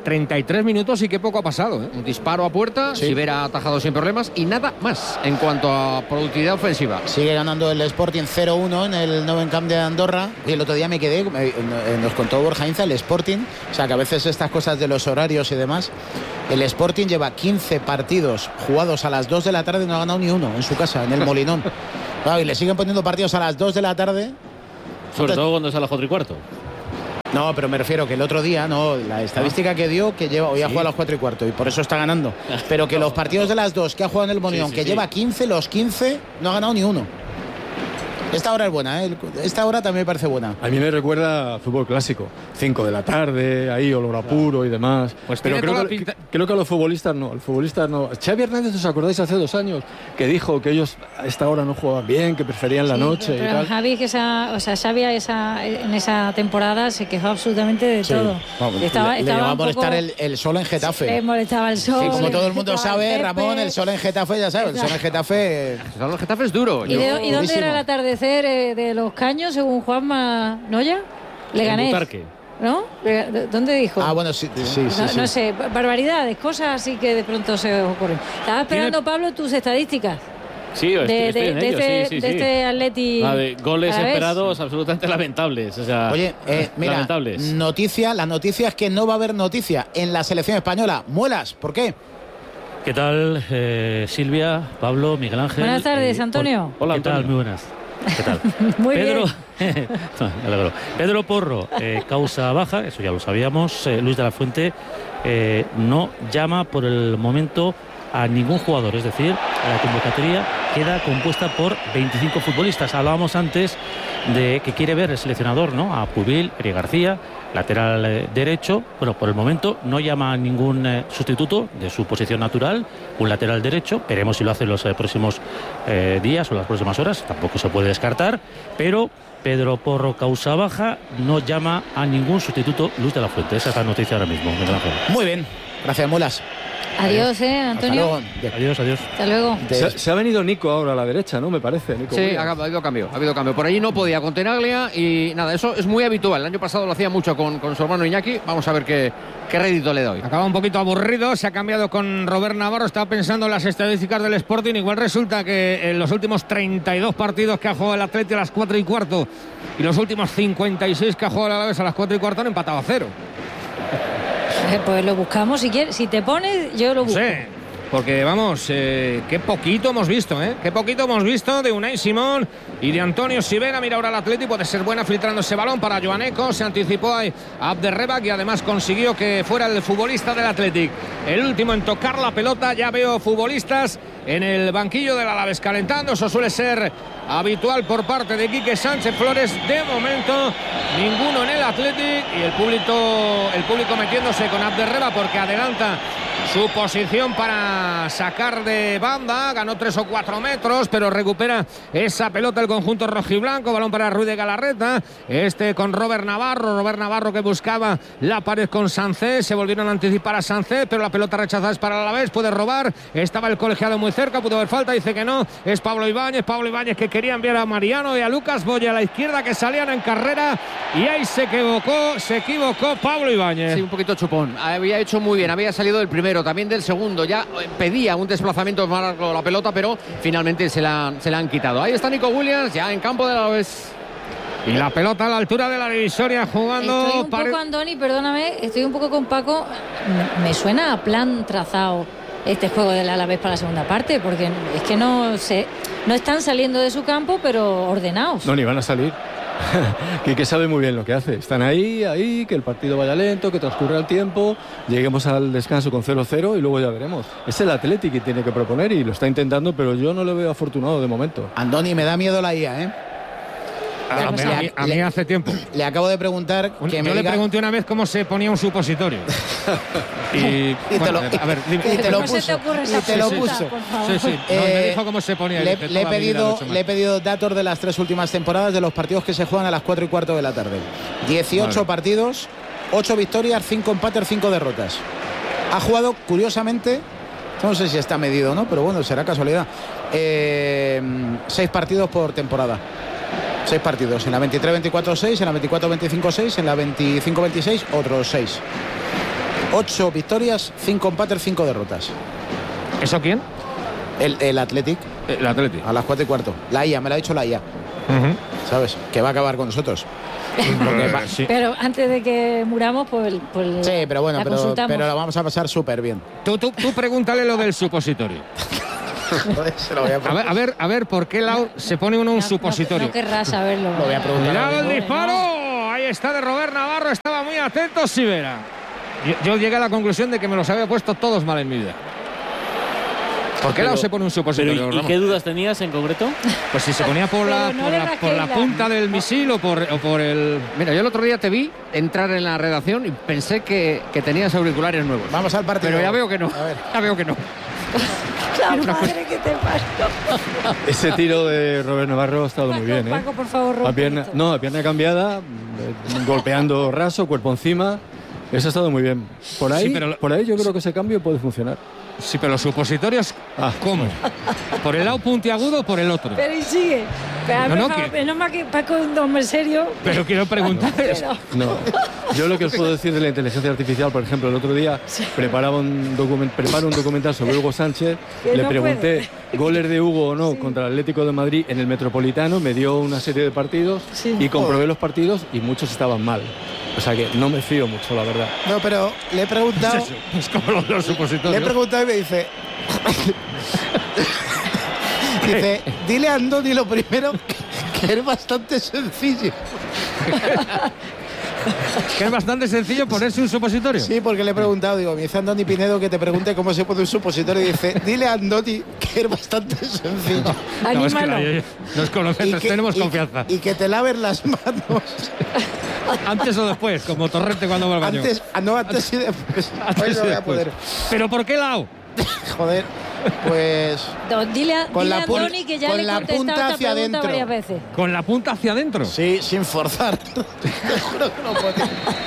B: treinta y tres minutos y qué poco ha pasado, ¿eh?
A: Un disparo a puerta, sí. Sivera ha atajado sin problemas y nada más en cuanto a productividad ofensiva.
C: Sigue ganando el Sporting cero uno en el Nou Camp de Andorra. Y el otro día me quedé, me, nos contó Borja Inza, el Sporting, o sea que a veces estas cosas de los horarios y demás, el Sporting lleva quince partidos jugados a las dos de la tarde y no ha ganado ni uno en su casa, en el Molinón. Claro, y le siguen poniendo partidos a las dos de la tarde.
F: Sobre todo cuando es a las cuatro y cuarto.
C: No, pero me refiero que el otro día, no, la estadística que dio, que lleva, hoy ha jugado a las cuatro y cuarto y por eso está ganando. Pero que los partidos de las dos que ha jugado en el Molinón, sí, sí, que sí. lleva quince, los quince no ha ganado ni uno. Esta hora es buena, ¿eh? Esta hora también me parece buena.
E: A mí me recuerda a fútbol clásico. cinco de la tarde, ahí olor a puro y demás. Pues pero creo que, pinta... creo que a los futbolistas no. Al futbolista no. Xavi Hernández, ¿os acordáis hace dos años? Que dijo que ellos a esta hora no jugaban bien, que preferían la sí, noche
D: pero
E: y tal.
D: Javi, que esa, o sea, Xavi esa, en esa temporada se quejó absolutamente de sí. todo.
C: Vamos, estaba, le, estaba le va a molestar poco... el, el sol en Getafe.
D: Le molestaba el sol.
C: Sí, como todo el mundo sabe, el Ramón, el sol en Getafe, ya sabes, el sol en Getafe...
A: El sol en Getafe es duro.
D: ¿Y, de, ¿y dónde era el atardecer eh, de los Los Caños, según Juanma Noya? Leganés. ¿No? ¿Dónde dijo?
C: Ah, bueno, sí, sí, sí,
D: no,
C: sí.
D: no sé, barbaridades, cosas así que de pronto se ocurren. Estaba esperando, Pablo, tus estadísticas.
F: Sí, estoy,
D: de,
F: estoy
D: de,
F: en
D: de
F: ello,
D: este,
F: sí, sí,
D: de
F: sí.
D: este Atleti.
F: Ah, de goles esperados absolutamente lamentables. O sea,
C: Oye, eh, mira,
F: lamentables.
C: noticia, la noticia es que no va a haber noticia en la selección española. Muelas, ¿por qué?
G: ¿Qué tal, eh, Silvia, Pablo, Miguel Ángel?
D: Buenas tardes,
G: eh,
D: Antonio.
G: Hola,
F: ¿Qué
G: Antonio.
F: tal?
G: Muy buenas. ¿Qué tal?
D: Muy
G: Pedro,
D: bien.
G: me alegro. Pedro Porro, eh, causa baja, eso ya lo sabíamos. Eh, Luis de la Fuente eh, no llama por el momento a ningún jugador, es decir, la convocatoria queda compuesta por veinticinco futbolistas. Hablábamos antes de que quiere ver el seleccionador, ¿no? A Pubil, Eri García, lateral eh, derecho. Bueno, por el momento no llama a ningún eh, sustituto de su posición natural, un lateral derecho. Veremos si lo hace en los eh, próximos eh, días o las próximas horas, tampoco se puede descartar, pero Pedro Porro causa baja, no llama a ningún sustituto Luis de la Fuente. Esa es la noticia ahora mismo, Miguel Ángel.
C: Muy bien, gracias, Muelas.
D: Adiós, eh, Antonio.
C: Hasta luego.
G: Adiós, adiós.
D: Hasta luego.
E: Se, se ha venido Nico ahora a la derecha, ¿no? Me parece. Nico
A: sí, ha, ha habido cambio, ha habido cambio. Por allí no podía con Tenaglia y nada, eso es muy habitual. El año pasado lo hacía mucho con, con su hermano Iñaki. Vamos a ver qué, qué rédito le doy.
B: Acaba un poquito aburrido, se ha cambiado con Robert Navarro. Estaba pensando en las estadísticas del Sporting. Igual resulta que en los últimos treinta y dos partidos que ha jugado el Atleti a las cuatro y cuarto y los últimos cincuenta y seis que ha jugado el Alavés a las cuatro y cuarto han empatado a cero.
D: Pues lo buscamos si quieres. Si te pones, yo lo busco.
B: Sí. Porque vamos, eh, qué poquito hemos visto, ¿eh? Qué poquito hemos visto de Unai Simón y de Antonio Sivera. Mira ahora el Atleti, puede ser buena filtrando ese balón para Joaneco. Se anticipó a Abderrebak y además consiguió que fuera el futbolista del Athletic el último en tocar la pelota. Ya veo futbolistas en el banquillo del Alavés calentando. Eso suele ser habitual por parte de Quique Sánchez Flores. De momento, ninguno en el Athletic y el público, el público metiéndose con Abderrebak porque adelanta su posición para sacar de banda. Ganó tres o cuatro metros, pero recupera esa pelota el conjunto rojiblanco. Balón para Ruiz de Galarreta. Este con Robert Navarro. Robert Navarro que buscaba la pared con Sánchez. Se volvieron a anticipar a Sánchez, pero la pelota rechazada es para el Alavés. Puede robar. Estaba el colegiado muy cerca. Pudo haber falta. Dice que no. Es Pablo Ibáñez. Pablo Ibáñez que quería enviar a Mariano y a Lucas Boya a la izquierda, que salían en carrera. Y ahí se equivocó. Se equivocó Pablo Ibáñez.
A: Sí, un poquito chupón. Había hecho muy bien. Había salido del primero, también del segundo. Ya pedía un desplazamiento más largo de la pelota, pero finalmente se la, se la han quitado. Ahí está Nico Williams, ya en campo de la Alavés.
B: Y la pelota a la altura de la divisoria jugando.
D: Estoy un
B: pare...
D: poco, Andoni, perdóname, estoy un poco con Paco. Me, me suena a plan trazado este juego del Alavés para la segunda parte, porque es que no se, no están saliendo de su campo, pero ordenados.
E: No, ni van a salir. Quique sabe muy bien lo que hace. Están ahí, ahí, que el partido vaya lento, que transcurra el tiempo, lleguemos al descanso con cero cero y luego ya veremos. Es el Atlético que tiene que proponer y lo está intentando, pero yo no lo veo afortunado de momento.
C: Andoni, me da miedo la I A, ¿eh?
B: A, a, mí, a mí hace tiempo.
C: Le acabo de preguntar.
B: Un,
C: que
B: yo
C: me
B: le
C: diga...
B: pregunté una vez cómo se ponía un supositorio. y,
C: y,
B: bueno,
C: te lo,
B: a ver,
C: y, y te lo puso.
D: Se te
C: y te lo puso.
B: Sí, sí. No,
C: eh,
B: me dijo cómo se ponía.
C: Le,
B: dije,
C: le, he pedido, le he pedido datos de las tres últimas temporadas de los partidos que se juegan a las cuatro y cuarto de la tarde. dieciocho vale. partidos, ocho victorias, cinco empates, cinco derrotas. Ha jugado, curiosamente, no sé si está medido o no, pero bueno, será casualidad. Eh, seis partidos por temporada. Seis partidos, en la veintitrés veinticuatro seis, en la veinticuatro veinticinco seis, en la veinticinco veintiséis otros seis. Ocho victorias, cinco empates, cinco derrotas.
B: ¿Eso quién?
C: El, el Athletic.
B: El Athletic.
C: A las cuatro y cuarto. La I A, me lo ha dicho la I A.
B: Uh-huh.
C: ¿Sabes? Que va a acabar con nosotros.
B: Va, sí.
D: Pero antes de que muramos, pues, pues
C: Sí, pero bueno,
D: la
C: pero,
D: consultamos.
C: pero lo vamos a pasar súper bien.
B: Tú, tú, tú pregúntale lo del supositorio.
C: Se lo voy a,
B: A ver, a ver, a ver, ¿por qué Lau se pone uno un
D: No,
B: supositorio?
D: No, no querrás saberlo.
C: Lo voy a preguntar.
B: ¡Cuidado el
C: ahora mismo.
B: disparo! Ahí está de Robert Navarro, estaba muy atento Sivera. Yo, yo llegué a la conclusión de que me los había puesto todos mal en mi vida. ¿Por qué
F: Pero-
B: Lau se pone un
F: Pero,
B: supositorio?
F: ¿y, ¿Y
B: Ramón?
F: qué dudas tenías en concreto?
B: Pues si se ponía por la,
D: Pero no
B: por
D: le
B: la,
D: rajes
B: por la
D: la-
B: punta del misil o por, o por el...
A: Mira, yo el otro día te vi entrar en la redacción y pensé que, que tenías auriculares nuevos.
C: Vamos al partido.
A: Pero ya veo que no.
C: A ver.
A: Ya veo que no.
D: La madre que te parió.
E: Ese tiro de Robert Navarro ha estado muy bien, ¿eh?
D: Paco, por favor,
E: A
D: rompe
E: pierna,
D: esto.
E: no, a pierna cambiada, eh, golpeando raso, cuerpo encima. Eso ha estado muy bien. Por ahí,
B: Sí, pero lo-
E: por ahí yo creo que ese cambio puede funcionar.
B: Sí, pero los supositorios,
E: Ah.
B: ¿cómo? ¿Por el lado puntiagudo o por el otro?
D: Pero y sigue. Pero
B: No, no,
D: por favor,
B: que-
D: menos mal que Paco es un hombre serio.
B: Pero quiero preguntar...
D: Pero-
E: No. Yo lo que os puedo decir de la inteligencia artificial, por ejemplo, el otro día preparaba un document, preparo un documental sobre Hugo Sánchez,
D: Que
E: le
D: no
E: pregunté goles de Hugo o no
D: Sí.
E: contra el Atlético de Madrid en el Metropolitano, me dio una serie de partidos
D: Sí.
E: y comprobé los partidos y muchos estaban mal. O sea que no me fío mucho, la verdad.
C: No, pero le he preguntado.
B: Es como los, los
C: Le he
B: supositorios.
C: preguntado y me dice. Dice, dile a Andoni lo primero, que es bastante sencillo.
B: Que es bastante sencillo ponerse un supositorio.
C: Sí, porque le he preguntado, digo, me dice Andoni Pinedo que te pregunte cómo se pone un supositorio y dice, dile a Andoni que es bastante sencillo.
B: No, es que
D: Anímalo.
B: la- nos conocemos,
C: que-
B: tenemos
C: y-
B: confianza.
C: Y que te laves las manos.
B: Antes o después, como Torrente cuando va al baño.
C: Antes, ah, no, antes y después.
B: Antes
C: Hoy
B: y
C: no voy a
B: después.
C: poder.
B: ¿Pero por qué Lau?
C: Joder, pues
D: No, dile a,
C: Con
D: dile
C: la
D: a
C: pu-
D: Andoni que ya
C: con
D: le he
C: la
D: contestado
C: punta
D: esta
C: hacia
D: pregunta
C: adentro.
D: varias veces.
B: ¿Con la punta hacia adentro?
C: sí, sin forzar. Te juro que no puedo.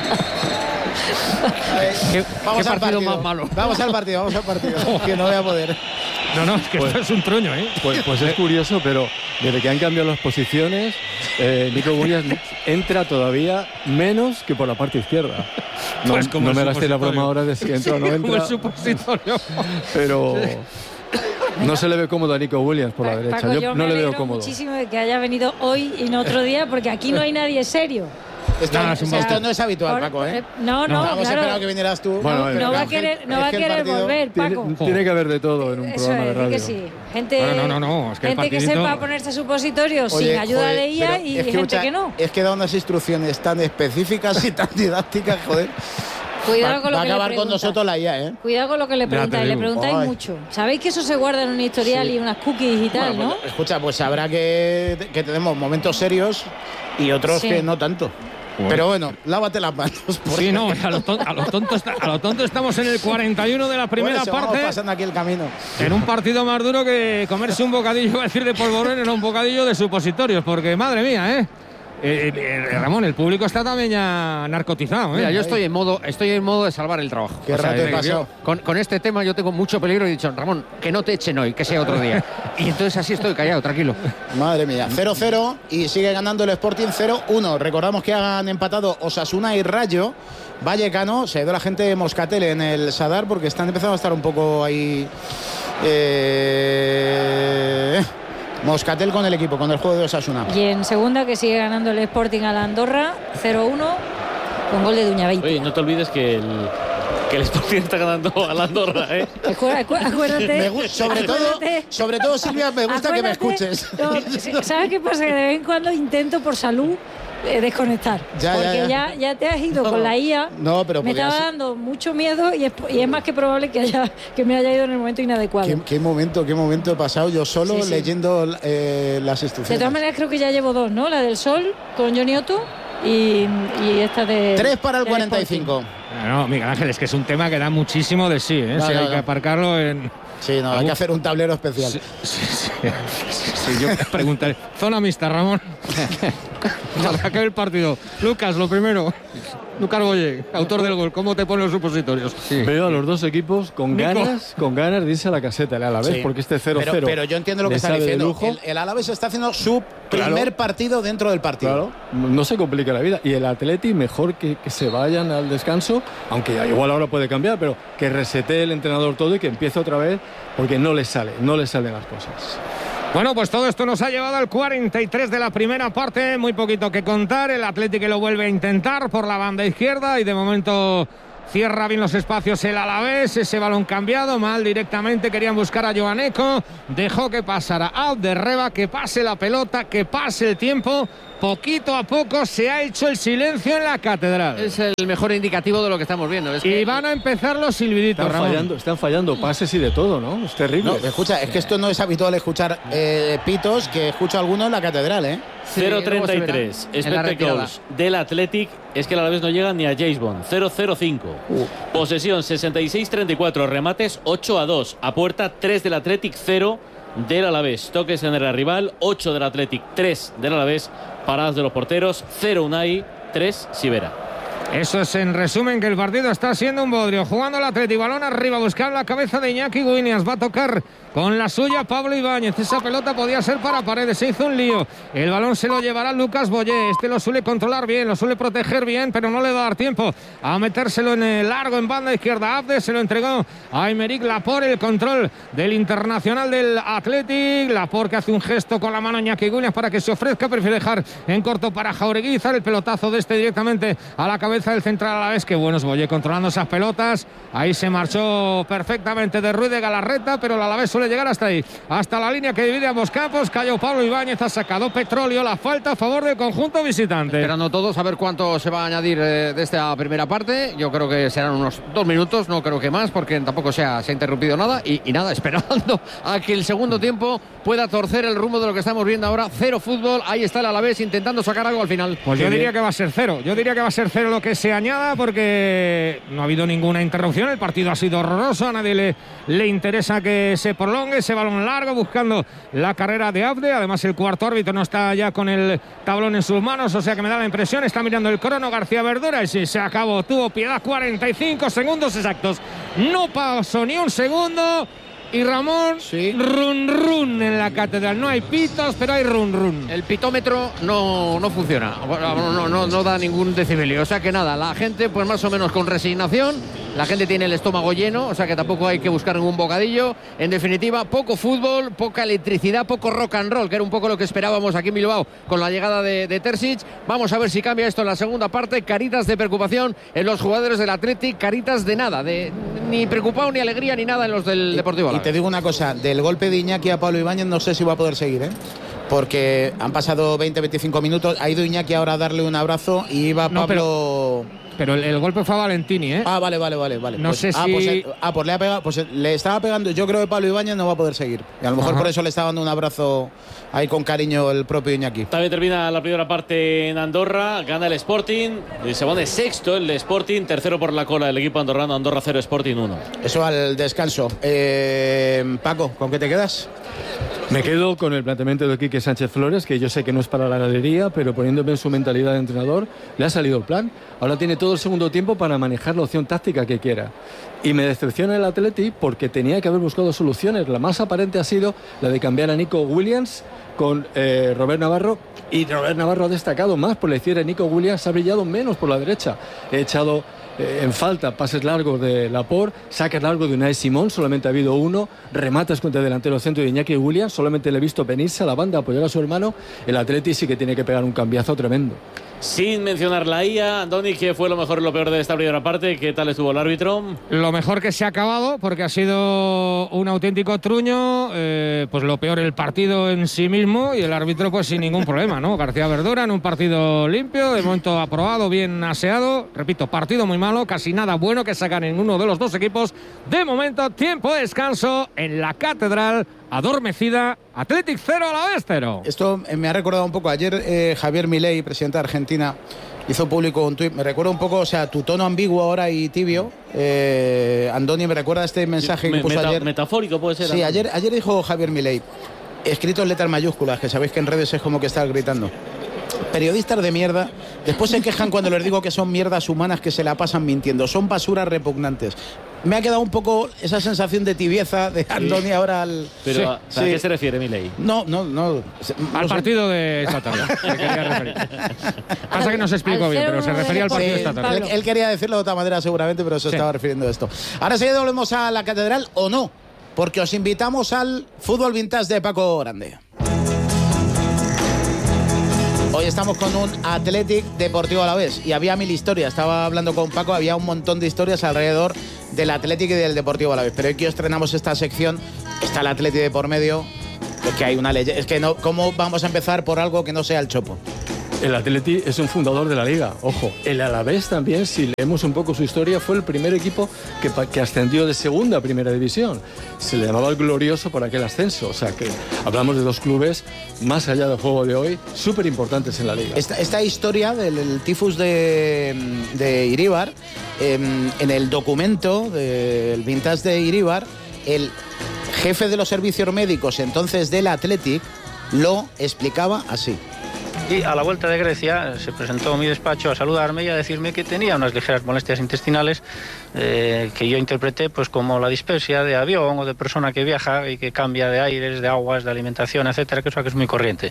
C: A ver,
A: ¿Qué,
C: vamos
A: qué
C: al
A: partido
C: partido
A: más malo?
C: Vamos al partido, vamos al partido. Que no voy a poder.
B: No, no, es que esto es un truño, ¿eh?
E: Pues, pues es curioso, pero desde que han cambiado las posiciones, eh, Nico Williams entra todavía menos que por la parte izquierda. No,
B: Pues como
E: no
B: el
E: me gasté la
B: supositorio.
E: broma ahora de si entra o no
B: Como el
E: entra,
B: supositorio.
E: pero no se le ve cómodo a Nico Williams por la
D: Pa-
E: derecha.
D: Paco,
E: Yo,
D: yo
E: no
D: me
E: le veo
D: alegro
E: cómodo.
D: muchísimo de que haya venido hoy y no otro día, porque aquí no hay nadie serio.
C: Esto,
B: No, es un
C: esto
B: montón.
C: no es habitual,
D: Por-
C: Paco, ¿eh?
D: eh, No, no,
C: Hemos
D: claro.
C: esperado que vinieras tú.
E: Bueno,
D: no, no va a
C: Ángel,
D: querer, no
C: es
D: va a
C: que el
D: querer
C: partido-
D: volver,
E: Tiene,
D: Paco.
E: tiene que haber de todo en un
D: Eso
E: programa de
D: es,
E: radio.
D: di que sí. Gente,
B: No, no, no, no, es que el
D: gente que
B: partidito-
D: sepa ponerse supositorios
C: Oye,
D: sin ayuda
C: joder,
D: de I A
C: pero
D: y
C: es que,
D: gente
C: mucha-
D: que no.
C: Es que da unas instrucciones tan específicas y tan didácticas, joder.
D: Cuidado
C: Va,
D: con lo
C: va a
D: que le
C: acabar con
D: preguntas.
C: nosotros la I A, ¿eh?
D: Cuidado con lo que le
B: te
D: preguntáis, le
B: digo.
D: preguntáis
C: Ay.
D: mucho. ¿Sabéis que eso se guarda en un historial y unas cookies y tal,
C: Bueno,
D: no?
C: pues, escucha, pues habrá que, que tenemos momentos serios y otros
D: Sí.
C: que no tanto.
B: Bueno.
C: Pero bueno, lávate las manos. por
B: Sí, no,
C: favor.
B: a lo, ton- a, lo tonto está- a lo tonto estamos en el cuarenta y uno de la
C: Por
B: primera
C: eso vamos
B: parte.
C: pasando aquí el camino.
B: En un partido más duro que comerse un bocadillo, iba a decir de polvorón, era un bocadillo de supositorios, porque madre mía, ¿eh? Eh, eh, eh, Ramón, el público está también ya narcotizado, ¿eh?
A: Mira, yo estoy en modo, estoy en modo de salvar el trabajo.
C: Qué rato he
A: yo-
C: pasado.
A: Con, con este tema yo tengo mucho peligro y he dicho, Ramón, que no te echen hoy, que sea otro día. Y entonces así estoy callado, tranquilo.
C: Madre mía, cero cero y sigue ganando el Sporting cero uno. Recordamos que han empatado Osasuna y Rayo Vallecano. Se ha ido la gente de Moscatel en el Sadar porque están empezando a estar un poco ahí. eh, Moscatel con el equipo, con el juego de Osasuna.
D: Y en segunda que sigue ganando el Sporting a la Andorra, cero uno, con gol de Duñaveite.
F: Oye, no te olvides que el, que el Sporting está ganando a la Andorra, ¿eh?
D: Acu- acu- Acuérdate.
C: Me gu- sobre todo,
D: acuérdate-
C: sobre todo, Silvia, me gusta que me
D: acuérdate-
C: escuches.
D: no, ¿Sabes qué pasa? Que de vez en cuando intento por salud eh, desconectar.
C: Ya, ya,
D: porque
C: ya.
D: ya, ya te has ido con la I A.
C: No, pero
D: me
C: podía
D: estaba
C: ser-
D: dando mucho miedo y es, y es más que probable que, haya, que me haya ido en el momento inadecuado.
C: ¿Qué, qué momento, qué momento he pasado yo solo
D: Sí, sí.
C: leyendo eh, las
D: De
C: instrucciones.
D: todas maneras creo que ya llevo dos, ¿no? La del Sol con Johnny Otto y, y esta de...
C: Tres para el
D: del
C: cuarenta y cinco.
B: Ah, no, Miguel Ángel, es que es un tema que da muchísimo de sí, ¿eh?
C: No,
B: Si
C: no,
B: hay
C: no.
B: que aparcarlo en...
C: Sí, no, hay
B: Algún-
C: que hacer un tablero especial.
B: Sí, sí, sí. Sí, yo preguntaré. Zona mixta, Ramón. Para acabar el partido. Lucas, lo primero. Lucas Boyé, autor del gol. ¿Cómo te ponen los supositorios?
E: Sí. Veo a los dos equipos con Nico. ganas con ganas de irse a la caseta el Alavés, sí. porque este cero cero.
C: Pero, pero yo entiendo lo que está diciendo. El, el Alavés está haciendo su primer claro. partido dentro del partido.
E: Claro, no se complica la vida. Y el Atleti, mejor que, que se vayan al descanso, aunque igual ahora puede cambiar, pero que resete el entrenador todo y que empiece otra vez, porque no le sale, no le salen las cosas.
B: Bueno, pues todo esto nos ha llevado al cuarenta y tres de la primera parte. Muy poquito que contar. El Atlético lo vuelve a intentar por la banda izquierda y de momento cierra bien los espacios el Alavés. Ese balón cambiado mal directamente. Querían buscar a Joaneco. Dejó que pasara out de Reba, que pase la pelota, que pase el tiempo. Poquito a poco se ha hecho el silencio en la catedral.
A: Es el mejor indicativo de lo que estamos viendo. Es que...
B: Y van a empezar los silbiditos,
E: están fallando, están fallando pases y de todo, ¿no? Es terrible.
C: No, escucha, es que esto no es habitual escuchar eh, pitos, que escucho algunos en la catedral, ¿eh?
F: Sí, cero treinta y tres. Spectacles del Athletic. Es que el Alavés no llega ni a James Bond. cero cero cinco. Uh. Posesión sesenta y seis treinta y cuatro. Remates ocho a dos. A puerta tres del Athletic, cero del Alavés. Toques en el rival, ocho del Athletic, tres del Alavés. Paradas de los porteros, cero Unai, tres Sivera.
B: Eso es en resumen que el partido está siendo un bodrio. Jugando el Athletic, balón arriba, buscar la cabeza de Iñaki Williams. Va a tocar con la suya Pablo Ibáñez. Esa pelota podía ser para Paredes, se hizo un lío. El balón se lo llevará Lucas Boyé. Este lo suele controlar bien, lo suele proteger bien, pero no le va a dar tiempo a metérselo en el largo en banda izquierda. Abde se lo entregó a Aymeric Laporte. El control del internacional del Athletic. Laporte que hace un gesto con la mano a Iñaki Williams para que se ofrezca. Prefiere dejar en corto para Jauregui. El pelotazo de este directamente a la cabeza del central a la vez. Que bueno es Boyé controlando esas pelotas. Ahí se marchó perfectamente de Ruiz de Galarreta, pero la Alavés suele llegar hasta ahí, hasta la línea que divide ambos campos. Cayó Pablo Ibáñez, ha sacado Petróleo. La falta a favor del conjunto visitante.
A: Esperando todos a ver cuánto se va a añadir eh, de esta primera parte. Yo creo que serán unos dos minutos, no creo que más, porque tampoco se ha, se ha interrumpido nada. Y, y nada, esperando a que el segundo tiempo pueda torcer el rumbo de lo que estamos viendo ahora. Cero fútbol, ahí está el Alavés intentando sacar algo al final.
B: Pues yo diría que va a ser cero. Yo diría que va a ser cero lo que se añada, porque no ha habido ninguna interrupción. El partido ha sido horroroso, a nadie le, le interesa que se prolongue. Ese balón largo buscando la carrera de Abde. Además el cuarto árbitro no está ya con el tablón en sus manos, o sea que me da la impresión, está mirando el crono García Verdura y si se acabó, tuvo piedad. Cuarenta y cinco segundos exactos, no pasó ni un segundo. Y Ramón, sí. run run en la catedral. No hay pitos, pero hay run run.
A: El pitómetro no, no funciona, no, no, no, no da ningún decibelio. O sea que nada, la gente pues más o menos con resignación. La gente tiene el estómago lleno, o sea que tampoco hay que buscar ningún bocadillo. En definitiva, poco fútbol, poca electricidad, poco rock and roll, que era un poco lo que esperábamos aquí en Bilbao con la llegada de, de Terzic. Vamos a ver si cambia esto en la segunda parte. Caritas de preocupación en los jugadores del Athletic, caritas de nada, de ni preocupado, ni alegría, ni nada en los del Deportivo Alavés.
C: Y te digo una cosa, del golpe de Iñaki a Pablo Ibáñez no sé si va a poder seguir, ¿eh? Porque han pasado veinte veinticinco minutos, ha ido Iñaki ahora a darle un abrazo y iba Pablo...
B: No, pero... Pero el, el golpe fue a Valentini, ¿eh?
C: Ah, vale, vale, vale. vale.
B: No
C: pues,
B: sé
C: ah,
B: si...
C: Pues, ah, pues le ha pegado, pues le estaba pegando. Yo creo que Pablo Ibáñez no va a poder seguir. Y a lo mejor Ajá. por eso le está dando un abrazo ahí con cariño el propio Iñaki.
F: También termina la primera parte en Andorra. Gana el Sporting. Se pone sexto el Sporting. Tercero por la cola el equipo andorrano. Andorra cero, Sporting uno.
C: Eso al descanso. Eh, Paco, ¿con qué te quedas?
E: Me quedo con el planteamiento de Quique Sánchez Flores, que yo sé que no es para la galería, pero poniéndome en su mentalidad de entrenador, le ha salido el plan. Ahora tiene todo el segundo tiempo para manejar la opción táctica que quiera. Y me decepciona el Athletic porque tenía que haber buscado soluciones. La más aparente ha sido la de cambiar a Nico Williams con eh, Robert Navarro. Y Robert Navarro ha destacado más por la izquierda. Nico Williams ha brillado menos por la derecha. He echado eh, en falta pases largos de Laporte, saques largos de Unai Simón, solamente ha habido uno, remates contra el delantero centro de Iñaki Williams, solamente le he visto venirse a la banda a apoyar a su hermano. El Athletic sí que tiene que pegar un cambiazo tremendo.
F: Sin mencionar la I A, Andoni, ¿qué fue lo mejor y lo peor de esta primera parte? ¿Qué tal estuvo el árbitro?
B: Lo mejor que se ha acabado, porque ha sido un auténtico truño. Eh, pues lo peor el partido en sí mismo y el árbitro pues sin ningún problema, ¿no? García Verdura en un partido limpio, de momento aprobado, bien aseado. Repito, partido muy malo, casi nada bueno que sacar en uno de los dos equipos. De momento, tiempo de descanso en la catedral. Adormecida, Athletic cero, Alavés cero.
C: Esto me ha recordado un poco. Ayer eh, Javier Milei, presidente de Argentina, hizo público un tuit. Me recuerda un poco, o sea, tu tono ambiguo ahora y tibio. Eh, Andoni, me recuerda este mensaje que me, puso
F: meta,
C: ayer.
F: Metafórico puede ser.
C: Sí, ayer, ayer dijo Javier Milei, escrito en letras mayúsculas, que sabéis que en redes es como que está gritando. periodistas de mierda, después se quejan cuando les digo que son mierdas humanas que se la pasan mintiendo, son basuras repugnantes. Me ha quedado un poco esa sensación de tibieza de Andoni sí. ahora al...
F: Pero, sí. ¿a, ¿a sí. qué se refiere Milei?
C: No, no, no.
B: Al
C: no
B: partido sé. de esta tarde. Se quería referir. Pasa que no se explicó bien, pero se refería al partido sí, de esta tarde.
C: Él, él quería decirlo de otra manera seguramente, pero se sí. estaba refiriendo a esto. Ahora sí volvemos a la catedral, ¿o no? Porque os invitamos al fútbol vintage de Paco Grande. Hoy estamos con un Athletic Deportivo Alavés y había mil historias. Estaba hablando con Paco, había un montón de historias alrededor del Athletic y del Deportivo Alavés. Pero hoy que estrenamos esta sección, está el Athletic de por medio. Es que hay una leyenda. Es que no, ¿cómo vamos a empezar por algo que no sea el Chopo?
E: El Atleti es un fundador de la Liga, ojo. El Alavés también, si leemos un poco su historia, fue el primer equipo que, que ascendió de segunda a primera división. Se le llamaba el Glorioso por aquel ascenso. O sea que hablamos de dos clubes, más allá del juego de hoy, súper importantes en la Liga.
C: Esta, esta historia del tifus de, de Iríbar, eh, en el documento del vintage de Iríbar, el jefe de los servicios médicos entonces del Athletic lo explicaba así.
H: Y a la vuelta de Grecia se presentó a mi despacho a saludarme y a decirme que tenía unas ligeras molestias intestinales eh, que yo interpreté pues como la dispepsia de avión o de persona que viaja y que cambia de aires, de aguas, de alimentación, etcétera, que eso que es muy corriente.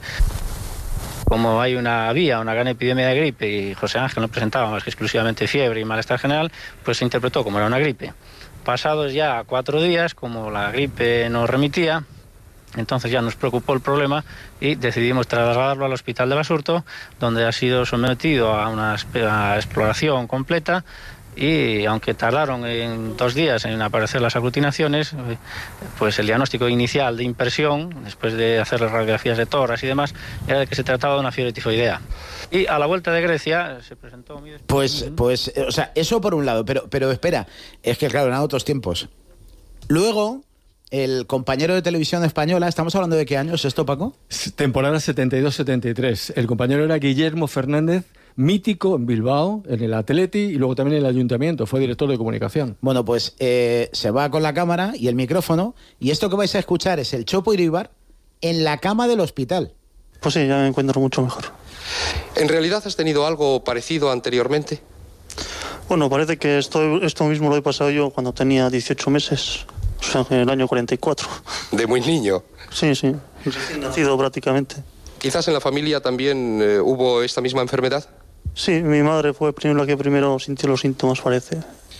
H: Como hay una había una gran epidemia de gripe y José Ángel no presentaba más que exclusivamente fiebre y malestar general, pues se interpretó como era una gripe. Pasados ya cuatro días, como la gripe no remitía, entonces ya nos preocupó el problema y decidimos trasladarlo al hospital de Basurto, donde ha sido sometido a una exploración completa y aunque tardaron en dos días en aparecer las aglutinaciones, pues el diagnóstico inicial de impresión, después de hacer las radiografías de tórax y demás, era de que se trataba de una fiebre tifoidea. Y a la vuelta de Grecia se presentó... Mi
C: pues, pues, o sea, eso por un lado, pero, pero espera, es que claro, eran otros tiempos. Luego... El compañero de televisión española, ¿estamos hablando de qué años esto, Paco?
E: Temporada setenta y dos setenta y tres. El compañero era Guillermo Fernández, mítico en Bilbao, en el Atleti y luego también en el Ayuntamiento, fue director de comunicación.
C: Bueno, pues eh, se va con la cámara y el micrófono y esto que vais a escuchar es el Chopo Iríbar en la cama del hospital.
I: Pues sí, ya me encuentro mucho mejor.
J: ¿En realidad has tenido algo parecido anteriormente?
I: Bueno, parece que esto, esto mismo lo he pasado yo cuando tenía dieciocho meses. O sea, en el año cuarenta y cuatro.
J: ¿De muy niño?
I: Sí, sí. Recién nacido prácticamente.
J: ¿Quizás en la familia también eh, hubo esta misma enfermedad?
I: Sí, mi madre fue la que primero sintió los síntomas, parece.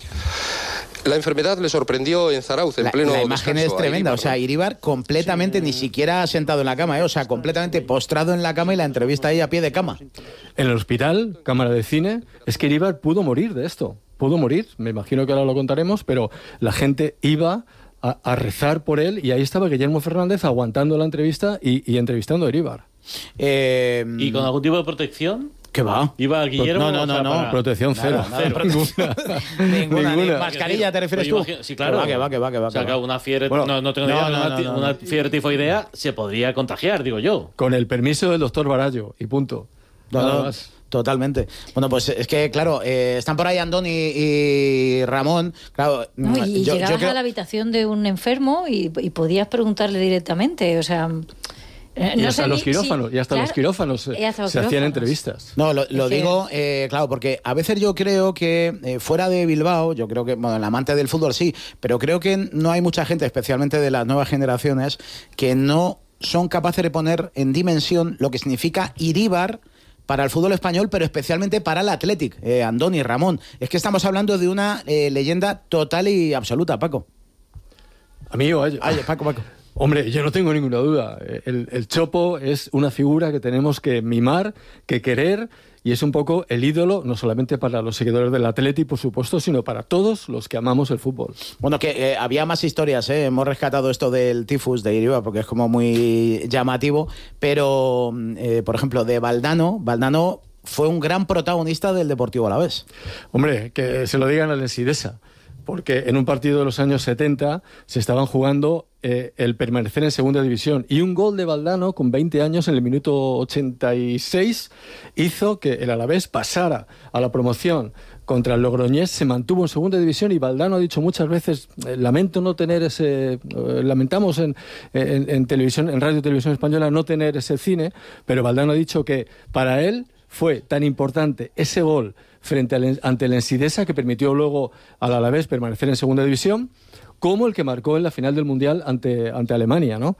J: La enfermedad le sorprendió en Zarauz, en
C: la,
J: pleno
C: La imagen
J: descanso,
C: es tremenda,
J: Iríbar,
C: o sea, Iríbar completamente, sí, ni siquiera sentado en la cama, ¿eh? O sea, completamente postrado en la cama y la entrevista ahí a pie de cama.
E: En el hospital, cámara de cine, es que Iríbar pudo morir de esto. Pudo morir, me imagino que ahora lo contaremos, pero la gente iba... A, a rezar por él y ahí estaba Guillermo Fernández aguantando la entrevista y, y entrevistando a Iríbar.
F: Eh, ¿Y con algún tipo de protección?
C: ¿Qué va?
F: ¿Iba Guillermo?
E: No, no, no, no. Para... Protección cero.
C: Nada, nada, ninguna. ninguna. ninguna. ¿Mascarilla te refieres tú?
F: Sí, claro.
C: Que va, que va, que va.
F: O sea, que una fiebre,
C: bueno,
F: no, no tengo
C: no,
F: idea,
C: no,
F: una,
C: no, no,
F: una
C: no.
F: fiebre tifoidea se podría contagiar, digo yo.
E: Con el permiso del doctor Barallo y punto.
C: No,
E: Nada
C: no,
E: más.
C: Totalmente. Bueno, pues es que, claro, eh, están por ahí Andoni y, y Ramón. Claro,
D: no, y
C: yo,
D: llegabas
C: yo creo...
D: a la habitación de un enfermo y, y podías preguntarle directamente, o sea...
E: Y no hasta sé, los quirófanos, sí, y hasta claro, los quirófanos se, hasta los se quirófanos. hacían entrevistas.
C: No, lo, lo digo, eh, claro, porque a veces yo creo que eh, fuera de Bilbao, yo creo que, bueno, el amante del fútbol sí, pero creo que no hay mucha gente, especialmente de las nuevas generaciones, que no son capaces de poner en dimensión lo que significa Iríbar para el fútbol español, pero especialmente para el Athletic, eh, Andoni, Ramón. Es que estamos hablando de una eh, leyenda total y absoluta, Paco.
E: ¿A mí o a ellos?
C: Ay, Paco, Paco.
E: Hombre, yo no tengo ninguna duda. El, el Chopo es una figura que tenemos que mimar, que querer, y es un poco el ídolo, no solamente para los seguidores del Atleti, por supuesto, sino para todos los que amamos el fútbol.
C: Bueno, que eh, había más historias, ¿eh? Hemos rescatado esto del tifus de Iríbar porque es como muy llamativo, pero, eh, por ejemplo, de Valdano, Valdano fue un gran protagonista del Deportivo Alavés.
E: Hombre, que se lo digan al Ensidesa. porque en un partido de los años setenta se estaban jugando eh, el permanecer en segunda división, y un gol de Valdano con veinte años en el minuto ochenta y seis hizo que el Alavés pasara a la promoción contra el Logroñés, se mantuvo en segunda división, y Valdano ha dicho muchas veces, eh, lamento no tener ese, eh, lamentamos en, en, en televisión, en Radio Televisión Española no tener ese cine, pero Valdano ha dicho que para él fue tan importante ese gol frente al, ante el Ensidesa, que permitió luego al Alavés permanecer en segunda división, como el que marcó en la final del Mundial ante, ante Alemania, ¿no?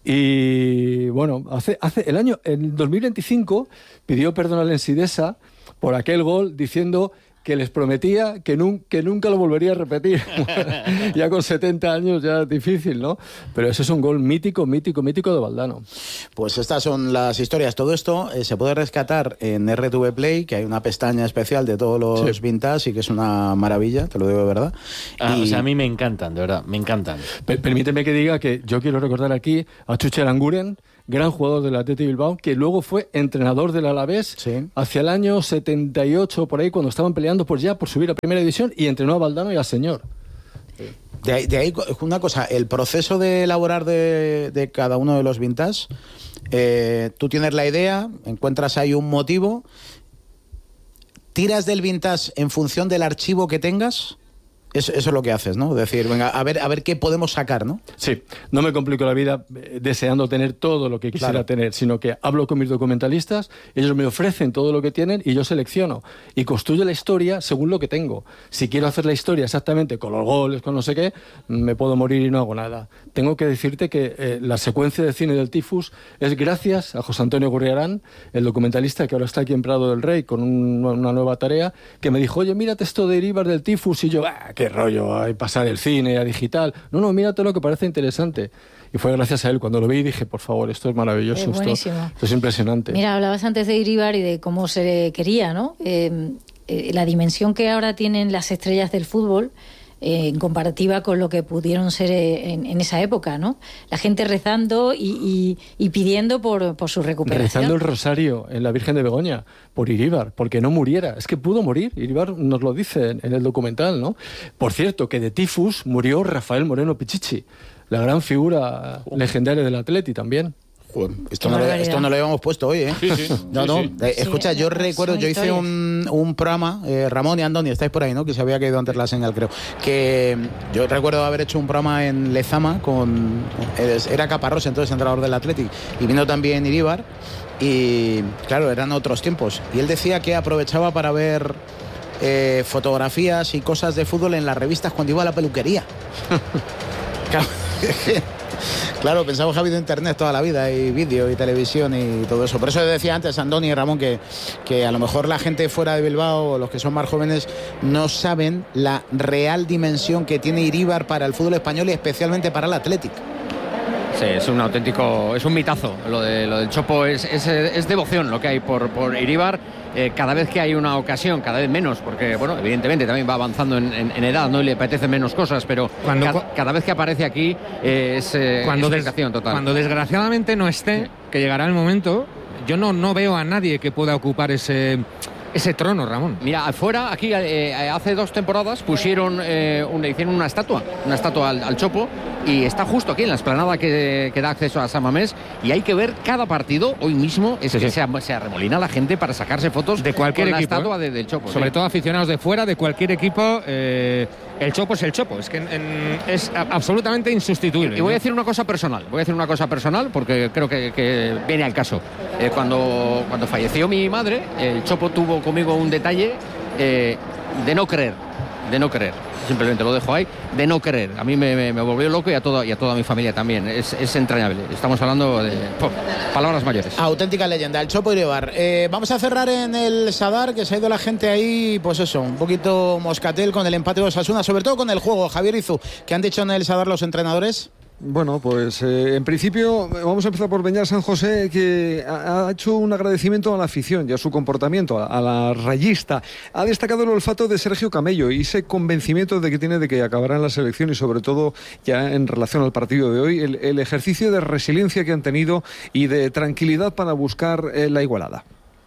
E: Y bueno, hace, hace el año, en dos mil veinticinco, pidió perdón al Ensidesa por aquel gol, diciendo que les prometía que, nun, que nunca lo volvería a repetir. Ya con setenta años ya es difícil, ¿no? Pero ese es un gol mítico, mítico, mítico de Valdano.
C: Pues estas son las historias. Todo esto eh, se puede rescatar en R T V Play, que hay una pestaña especial de todos los sí. vintage, y que es una maravilla, te lo digo de verdad.
F: Ah,
C: y...
F: O sea, a mí me encantan, de verdad, me encantan.
E: Per- permíteme que diga que yo quiero recordar aquí a Chuche Aranguren, gran jugador del Athletic Bilbao, que luego fue entrenador del Alavés sí. hacia el año setenta y ocho, por ahí, cuando estaban peleando por ya por subir a Primera División, y entrenó a Valdano y al señor.
C: De ahí, de ahí una cosa, el proceso de elaborar de, de cada uno de los vintage, eh, tú tienes la idea, encuentras ahí un motivo, tiras del vintage en función del archivo que tengas. Eso, eso es lo que haces, ¿no? Decir, venga, a ver, a ver qué podemos sacar, ¿no?
E: Sí, no me complico la vida deseando tener todo lo que quisiera claro. tener, sino que hablo con mis documentalistas, ellos me ofrecen todo lo que tienen y yo selecciono y construyo la historia según lo que tengo. Si quiero hacer la historia exactamente con los goles, con no sé qué, me puedo morir y no hago nada. Tengo que decirte que eh, la secuencia de cine del Tifus es gracias a José Antonio Gurriarán, el documentalista que ahora está aquí en Prado del Rey con un, una nueva tarea, que me dijo, oye, mírate esto de Iríbar del Tifus, y yo, ah, qué rollo, hay pasar el cine a digital. No, no, mírate lo que parece interesante. Y fue gracias a él. Cuando lo vi dije, por favor, esto es maravilloso.
D: Es buenísimo.
E: Esto, esto es impresionante.
D: Mira, hablabas antes de Iríbar y de cómo se quería, ¿no? Eh, eh, la dimensión que ahora tienen las estrellas del fútbol, eh, en comparativa con lo que pudieron ser en, en esa época, ¿no? La gente rezando y, y, y pidiendo por, por su recuperación.
E: Rezando el rosario en la Virgen de Begoña por Iríbar, porque no muriera. Es que pudo morir. Iríbar nos lo dice en, en el documental, ¿no? Por cierto, que de tifus murió Rafael Moreno Pichichi, la gran figura oh. legendaria del Atleti también.
C: Joder, esto, no lo, esto no lo habíamos puesto hoy, ¿eh?
F: Sí, sí.
C: No, no.
F: Sí, sí.
C: Eh, escucha, yo recuerdo, yo hice un, un programa, eh, Ramón y Andoni, estáis por ahí, ¿no? Que se había caído antes la señal, creo. Que yo recuerdo haber hecho un programa en Lezama con... Era Caparrós, entonces entrenador del Athletic, y vino también Iríbar, y claro, eran otros tiempos. Y él decía que aprovechaba para ver eh, fotografías y cosas de fútbol en las revistas cuando iba a la peluquería. Claro. Claro, pensamos que ha habido internet toda la vida, y vídeo y televisión y todo eso. Por eso decía antes, Andoni y Ramón, que, que a lo mejor la gente fuera de Bilbao, o los que son más jóvenes, no saben la real dimensión que tiene Iríbar para el fútbol español y especialmente para el Athletic.
A: Sí, es un auténtico, es un mitazo. Lo, de, lo del Chopo es, es, es devoción lo que hay por, por Iríbar. Eh, cada vez que hay una ocasión, cada vez menos, porque, bueno, evidentemente también va avanzando en, en, en edad, ¿no? Y le apetecen menos cosas, pero
B: cuando,
A: ca cada vez que aparece aquí eh, es, eh,
B: cuando
A: es dedicación total.
B: Cuando desgraciadamente no esté, sí. que llegará el momento, yo no, no veo a nadie que pueda ocupar ese... ese trono, Ramón.
A: Mira, afuera, aquí eh, hace dos temporadas pusieron eh, una, hicieron una estatua, una estatua al, al Chopo, y está justo aquí en la explanada que, que da acceso a San Mamés, y hay que ver cada partido. Hoy mismo es sí, que sí. Se, se arremolina la gente para sacarse fotos
B: de cualquier
A: con
B: equipo,
A: la estatua
B: ¿eh?
A: de, del Chopo.
B: Sobre
A: sí.
B: todo aficionados de fuera, de cualquier equipo. Eh, el Chopo es el Chopo, es que en, en, es absolutamente insustituible.
A: Y voy a decir una cosa personal, voy a decir una cosa personal porque creo que, que viene al caso. Eh, cuando, cuando falleció mi madre, el Chopo tuvo conmigo un detalle eh, de no creer, de no creer. Simplemente lo dejo ahí, de no creer. A mí me, me, me volvió loco, y a toda, y a toda mi familia también. Es, es entrañable. Estamos hablando de oh, palabras mayores.
C: Auténtica leyenda, el Chopo Iríbar. Eh, vamos a cerrar en el Sadar, que se ha ido la gente ahí, pues eso, un poquito moscatel con el empate de Osasuna, sobre todo con el juego. Javier Izu, ¿qué han dicho en el Sadar los entrenadores?
K: Bueno, pues eh, en principio vamos a empezar por Beñat San José, que ha, ha hecho un agradecimiento a la afición y a su comportamiento, a, a la rayista. Ha destacado el olfato de Sergio Camello y ese convencimiento de que tiene de que acabará en la selección, y sobre todo ya en relación al partido de hoy, el, el ejercicio de resiliencia que han tenido y de tranquilidad para buscar eh, la igualada.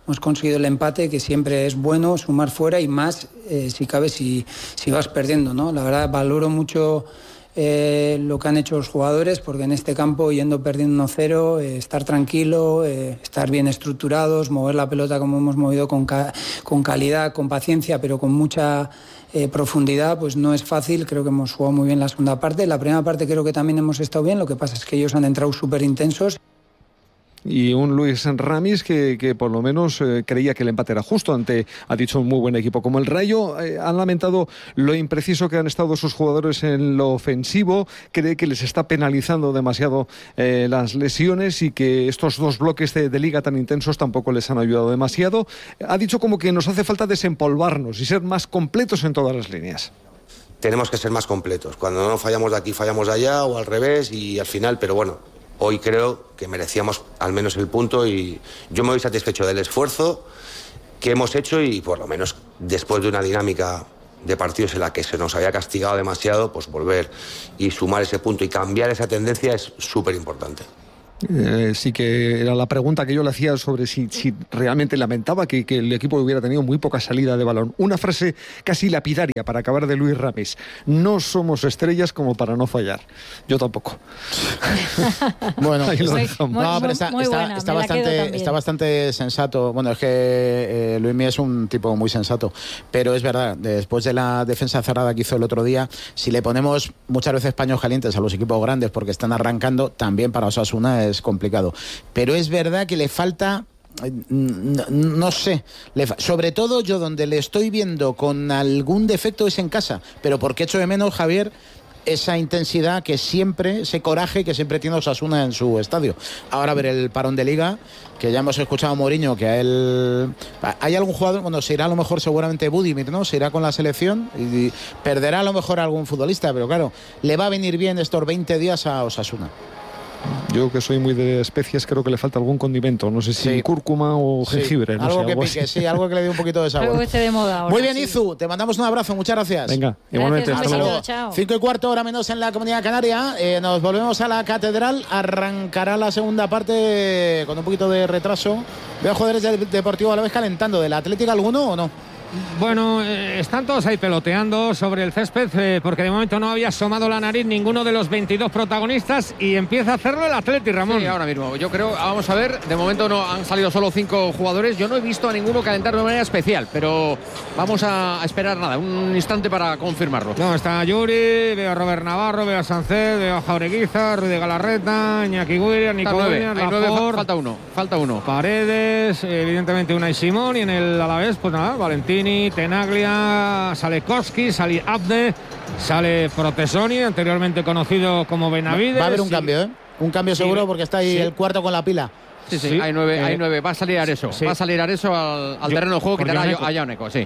L: hemos conseguido el empate, que siempre es bueno sumar fuera y más eh, si cabe si, si vas perdiendo, ¿no? La verdad valoro mucho eh, lo que han hecho los jugadores, porque en este campo, yendo perdiendo uno cero, eh, estar tranquilo, eh, estar bien estructurados, mover la pelota como hemos movido con, ca- con calidad, con paciencia, pero con mucha eh, profundidad, pues no es fácil. Creo que hemos jugado muy bien la segunda parte. La primera parte creo que también hemos estado bien, lo que pasa es que ellos han entrado súper intensos.
K: Y un Luis Ramis que, que por lo menos eh, creía que el empate era justo ante, ha dicho, un muy buen equipo como el Rayo. Eh, han lamentado lo impreciso que han estado sus jugadores en lo ofensivo, cree que les está penalizando demasiado eh, las lesiones y que estos dos bloques de, de liga tan intensos tampoco les han ayudado demasiado. Ha dicho como que nos hace falta desempolvarnos y ser más completos en todas las líneas.
M: Tenemos que ser más completos. Cuando no fallamos de aquí, fallamos de allá o al revés y al final, pero bueno, hoy creo que merecíamos al menos el punto y yo me voy satisfecho del esfuerzo que hemos hecho y por lo menos después de una dinámica de partidos en la que se nos había castigado demasiado, pues volver y sumar ese punto y cambiar esa tendencia es súper importante.
K: Eh, sí que era la pregunta que yo le hacía sobre si, si realmente lamentaba que, que el equipo hubiera tenido muy poca salida de balón. Una frase casi lapidaria para acabar de Luis Ramis: no somos estrellas como para no fallar. Yo tampoco.
C: Bueno,
K: ahí lo
C: muy,
K: dejamos.
C: no, pero está,
D: muy
C: está,
D: buena,
C: está,
D: me la
C: bastante,
D: quedo también.
C: está bastante sensato. Bueno, es que eh, Luismi es un tipo muy sensato, pero es verdad, después de la defensa cerrada que hizo el otro día, si le ponemos muchas veces paños calientes a los equipos grandes porque están arrancando, también para Osasuna es complicado. Pero es verdad que le falta, no, no sé, le fa- sobre todo yo donde le estoy viendo con algún defecto es en casa, pero porque echo de menos, Javier, esa intensidad que siempre, ese coraje que siempre tiene Osasuna en su estadio. Ahora a ver el parón de Liga, que ya hemos escuchado a Mourinho, que a él... ¿Hay algún jugador? Bueno, se irá a lo mejor seguramente Budimir, ¿no? Se irá con la selección y perderá a lo mejor a algún futbolista, pero claro, le va a venir bien estos veinte días a Osasuna.
K: Yo, que soy muy de especias, creo que le falta algún condimento. No sé si
C: Sí.
K: cúrcuma o
C: Sí,
K: jengibre. No
C: algo
K: sé,
C: que
K: algo
C: pique,
K: así.
C: sí, algo que le dé un poquito de sabor.
D: Algo que esté de moda ahora,
C: Muy bien,
D: sí.
C: Izu, te mandamos un abrazo, muchas gracias.
K: Venga, igualmente.
D: Gracias,
K: Hasta
D: un
K: luego.
D: besito, chao.
C: Cinco y cuarto, hora menos en la Comunidad Canaria. Eh, nos volvemos a la Catedral. Arrancará la segunda parte con un poquito de retraso. Veo jugadores del Deportivo a la vez calentando. ¿Del Atlético alguno o no?
B: Bueno, eh, están todos ahí peloteando sobre el césped eh, porque de momento no había asomado la nariz ninguno de los veintidós protagonistas y empieza a hacerlo el Atleti, Ramón.
A: Sí, ahora mismo. Yo creo, vamos a ver, de momento no han salido solo cinco jugadores. Yo no he visto a ninguno calentar de manera especial, pero vamos a esperar nada, un instante para confirmarlo.
B: No, está Yuri, veo a Robert Navarro, veo a Sánchez, veo a Jaureguiza, Rudy Galarreta, Iñaki Williams, Nico
A: nueve,
B: Williams,
A: hay nueve,
B: Laporte,
A: falta uno, falta uno.
B: Paredes, evidentemente Unai Simón, y en el Alavés, pues nada, Valentini, Tenaglia, sale Koski, sale Abde, sale Protesoni, anteriormente conocido como Benavides.
C: Va a haber un
B: y-
C: cambio, ¿eh? Un cambio
B: Sí.
C: seguro porque está ahí
B: Sí.
C: el cuarto con la pila.
A: Sí, sí,
B: Sí,
A: hay nueve,
B: eh,
A: hay nueve. Va a salir Areso,
B: sí.
A: va a salir Areso al, al
B: Yo-
A: terreno de juego,
B: por
A: quitará
B: Joneco.
A: a Joneco, sí.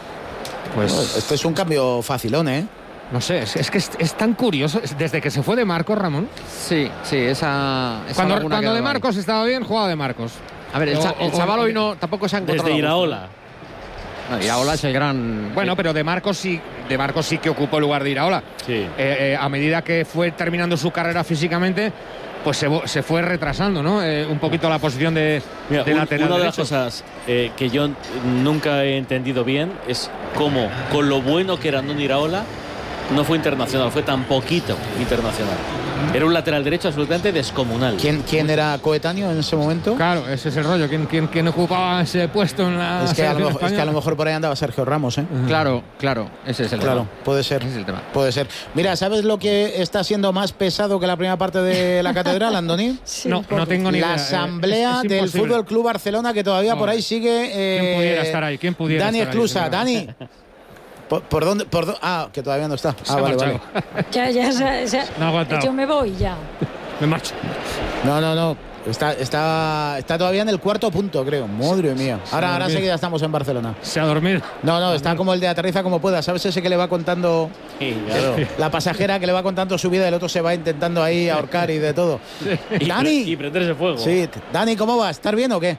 B: Pues
C: Este es un cambio facilón, ¿eh?
B: no sé, es, es que es, es tan curioso. es- Desde que se fue de Marcos, Ramón.
A: Sí, sí, esa, esa
B: Cuando,
A: laguna ha
B: cuando de
A: quedado ahí.
B: Marcos estaba bien, jugaba de Marcos.
A: A ver, el,
B: O-
A: cha- el
B: o-
A: chaval
B: o-
A: hoy no, tampoco se ha encontrado.
F: Desde
A: a gusto.
F: Iraola.
A: No, Iraola es el gran...
B: Bueno, pero de Marcos sí, de Marcos sí que ocupó el lugar de Iraola.
F: Sí.
B: Eh, eh, a medida que fue terminando su carrera físicamente, pues se, vo- se fue retrasando, ¿no? Eh, un poquito la posición de,
F: Mira,
B: de
F: un-
B: lateral
F: una de las
B: derecho.
F: cosas eh, que yo nunca he entendido bien es cómo, con lo bueno que era Andoni Iraola, no fue internacional, fue tan poquito internacional. Era un lateral derecho absolutamente descomunal.
C: ¿Quién, quién era coetáneo en ese momento?
B: Claro, ese es el rollo. ¿Quién, quién, quién ocupaba ese puesto en la
C: Es que, a lo
B: selección
C: mejor, es que a
B: española?
C: lo mejor por ahí andaba Sergio Ramos, ¿eh?
A: Claro, claro, ese es el
C: Claro,
A: tema.
C: puede ser.
A: Ese es el tema.
C: Puede ser. Mira, ¿sabes lo que está siendo más pesado que la primera parte de la catedral, Andoni?
D: Sí,
B: No,
D: un poco.
B: no tengo ni idea.
C: La
B: Eh,
C: asamblea
B: es- es
C: del
B: imposible.
C: Fútbol Club Barcelona, que todavía por ahí sigue. eh,
B: ¿Quién pudiera estar ahí? ¿Quién pudiera
C: Dani
B: estar ahí?
C: Esclusa, Dani. ¿Por, por dónde? Por dó- ah, que todavía no está.
B: Se
C: Ah,
B: ha
C: vale,
B: marchado.
C: vale.
D: Ya, ya, ya, ya.
B: No ha aguantado.
D: Yo me voy ya.
B: Me marcho.
C: No, no, no. Está, está, está todavía en el cuarto punto, creo. Madre mía. Ahora, ahora
B: dormido.
C: enseguida estamos en Barcelona.
B: Se ha dormido.
C: No, no, está como el de aterriza como pueda. ¿Sabes ese que le va contando
F: Sí, claro.
C: la pasajera que le va contando su vida y el otro se va intentando ahí ahorcar y de todo?
F: Y,
C: Dani.
F: pre- y prenderse fuego.
C: Sí, t- Dani, ¿cómo vas? ¿Estás bien o qué?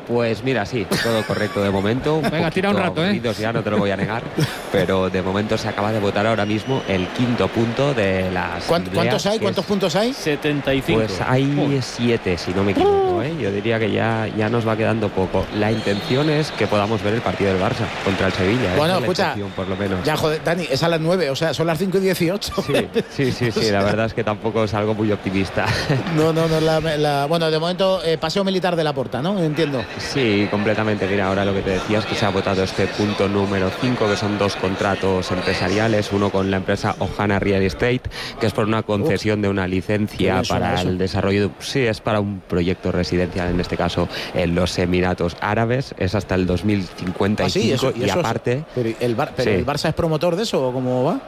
N: Pues mira, sí, todo correcto de momento. Un
B: Venga, tira un rato, ¿eh?
N: Ya no te lo voy a negar, pero de momento se acaba de votar ahora mismo el quinto punto de las.
C: ¿Cuántos hay? ¿Cuántos puntos hay?
F: setenta y cinco.
N: Pues hay siete, si no me equivoco, ¿eh? Yo diría que ya, ya nos va quedando poco. La intención es que podamos ver el partido del Barça contra el Sevilla.
C: Bueno, escucha,
N: por lo menos.
C: Ya, joder, Dani, es a las nueve, o sea, son las cinco y dieciocho.
N: Sí, sí, sí, sí, la verdad es que tampoco es algo muy optimista.
C: No, no, no, la, la, bueno, de momento, eh, paseo militar de la Porta, ¿no? Entiendo.
N: Sí, completamente. Mira, ahora lo que te decía es que se ha votado este punto número cinco, que son dos contratos empresariales, uno con la empresa Ohana Real Estate, que es por una concesión de una licencia para eso. El desarrollo de, sí, es para un proyecto residencial, en este caso en los Emiratos Árabes, es hasta el dos mil cincuenta y cinco. Ah, sí, eso, y, y eso aparte...
C: Es, pero el, Bar, pero sí. ¿El Barça es promotor de eso o cómo va?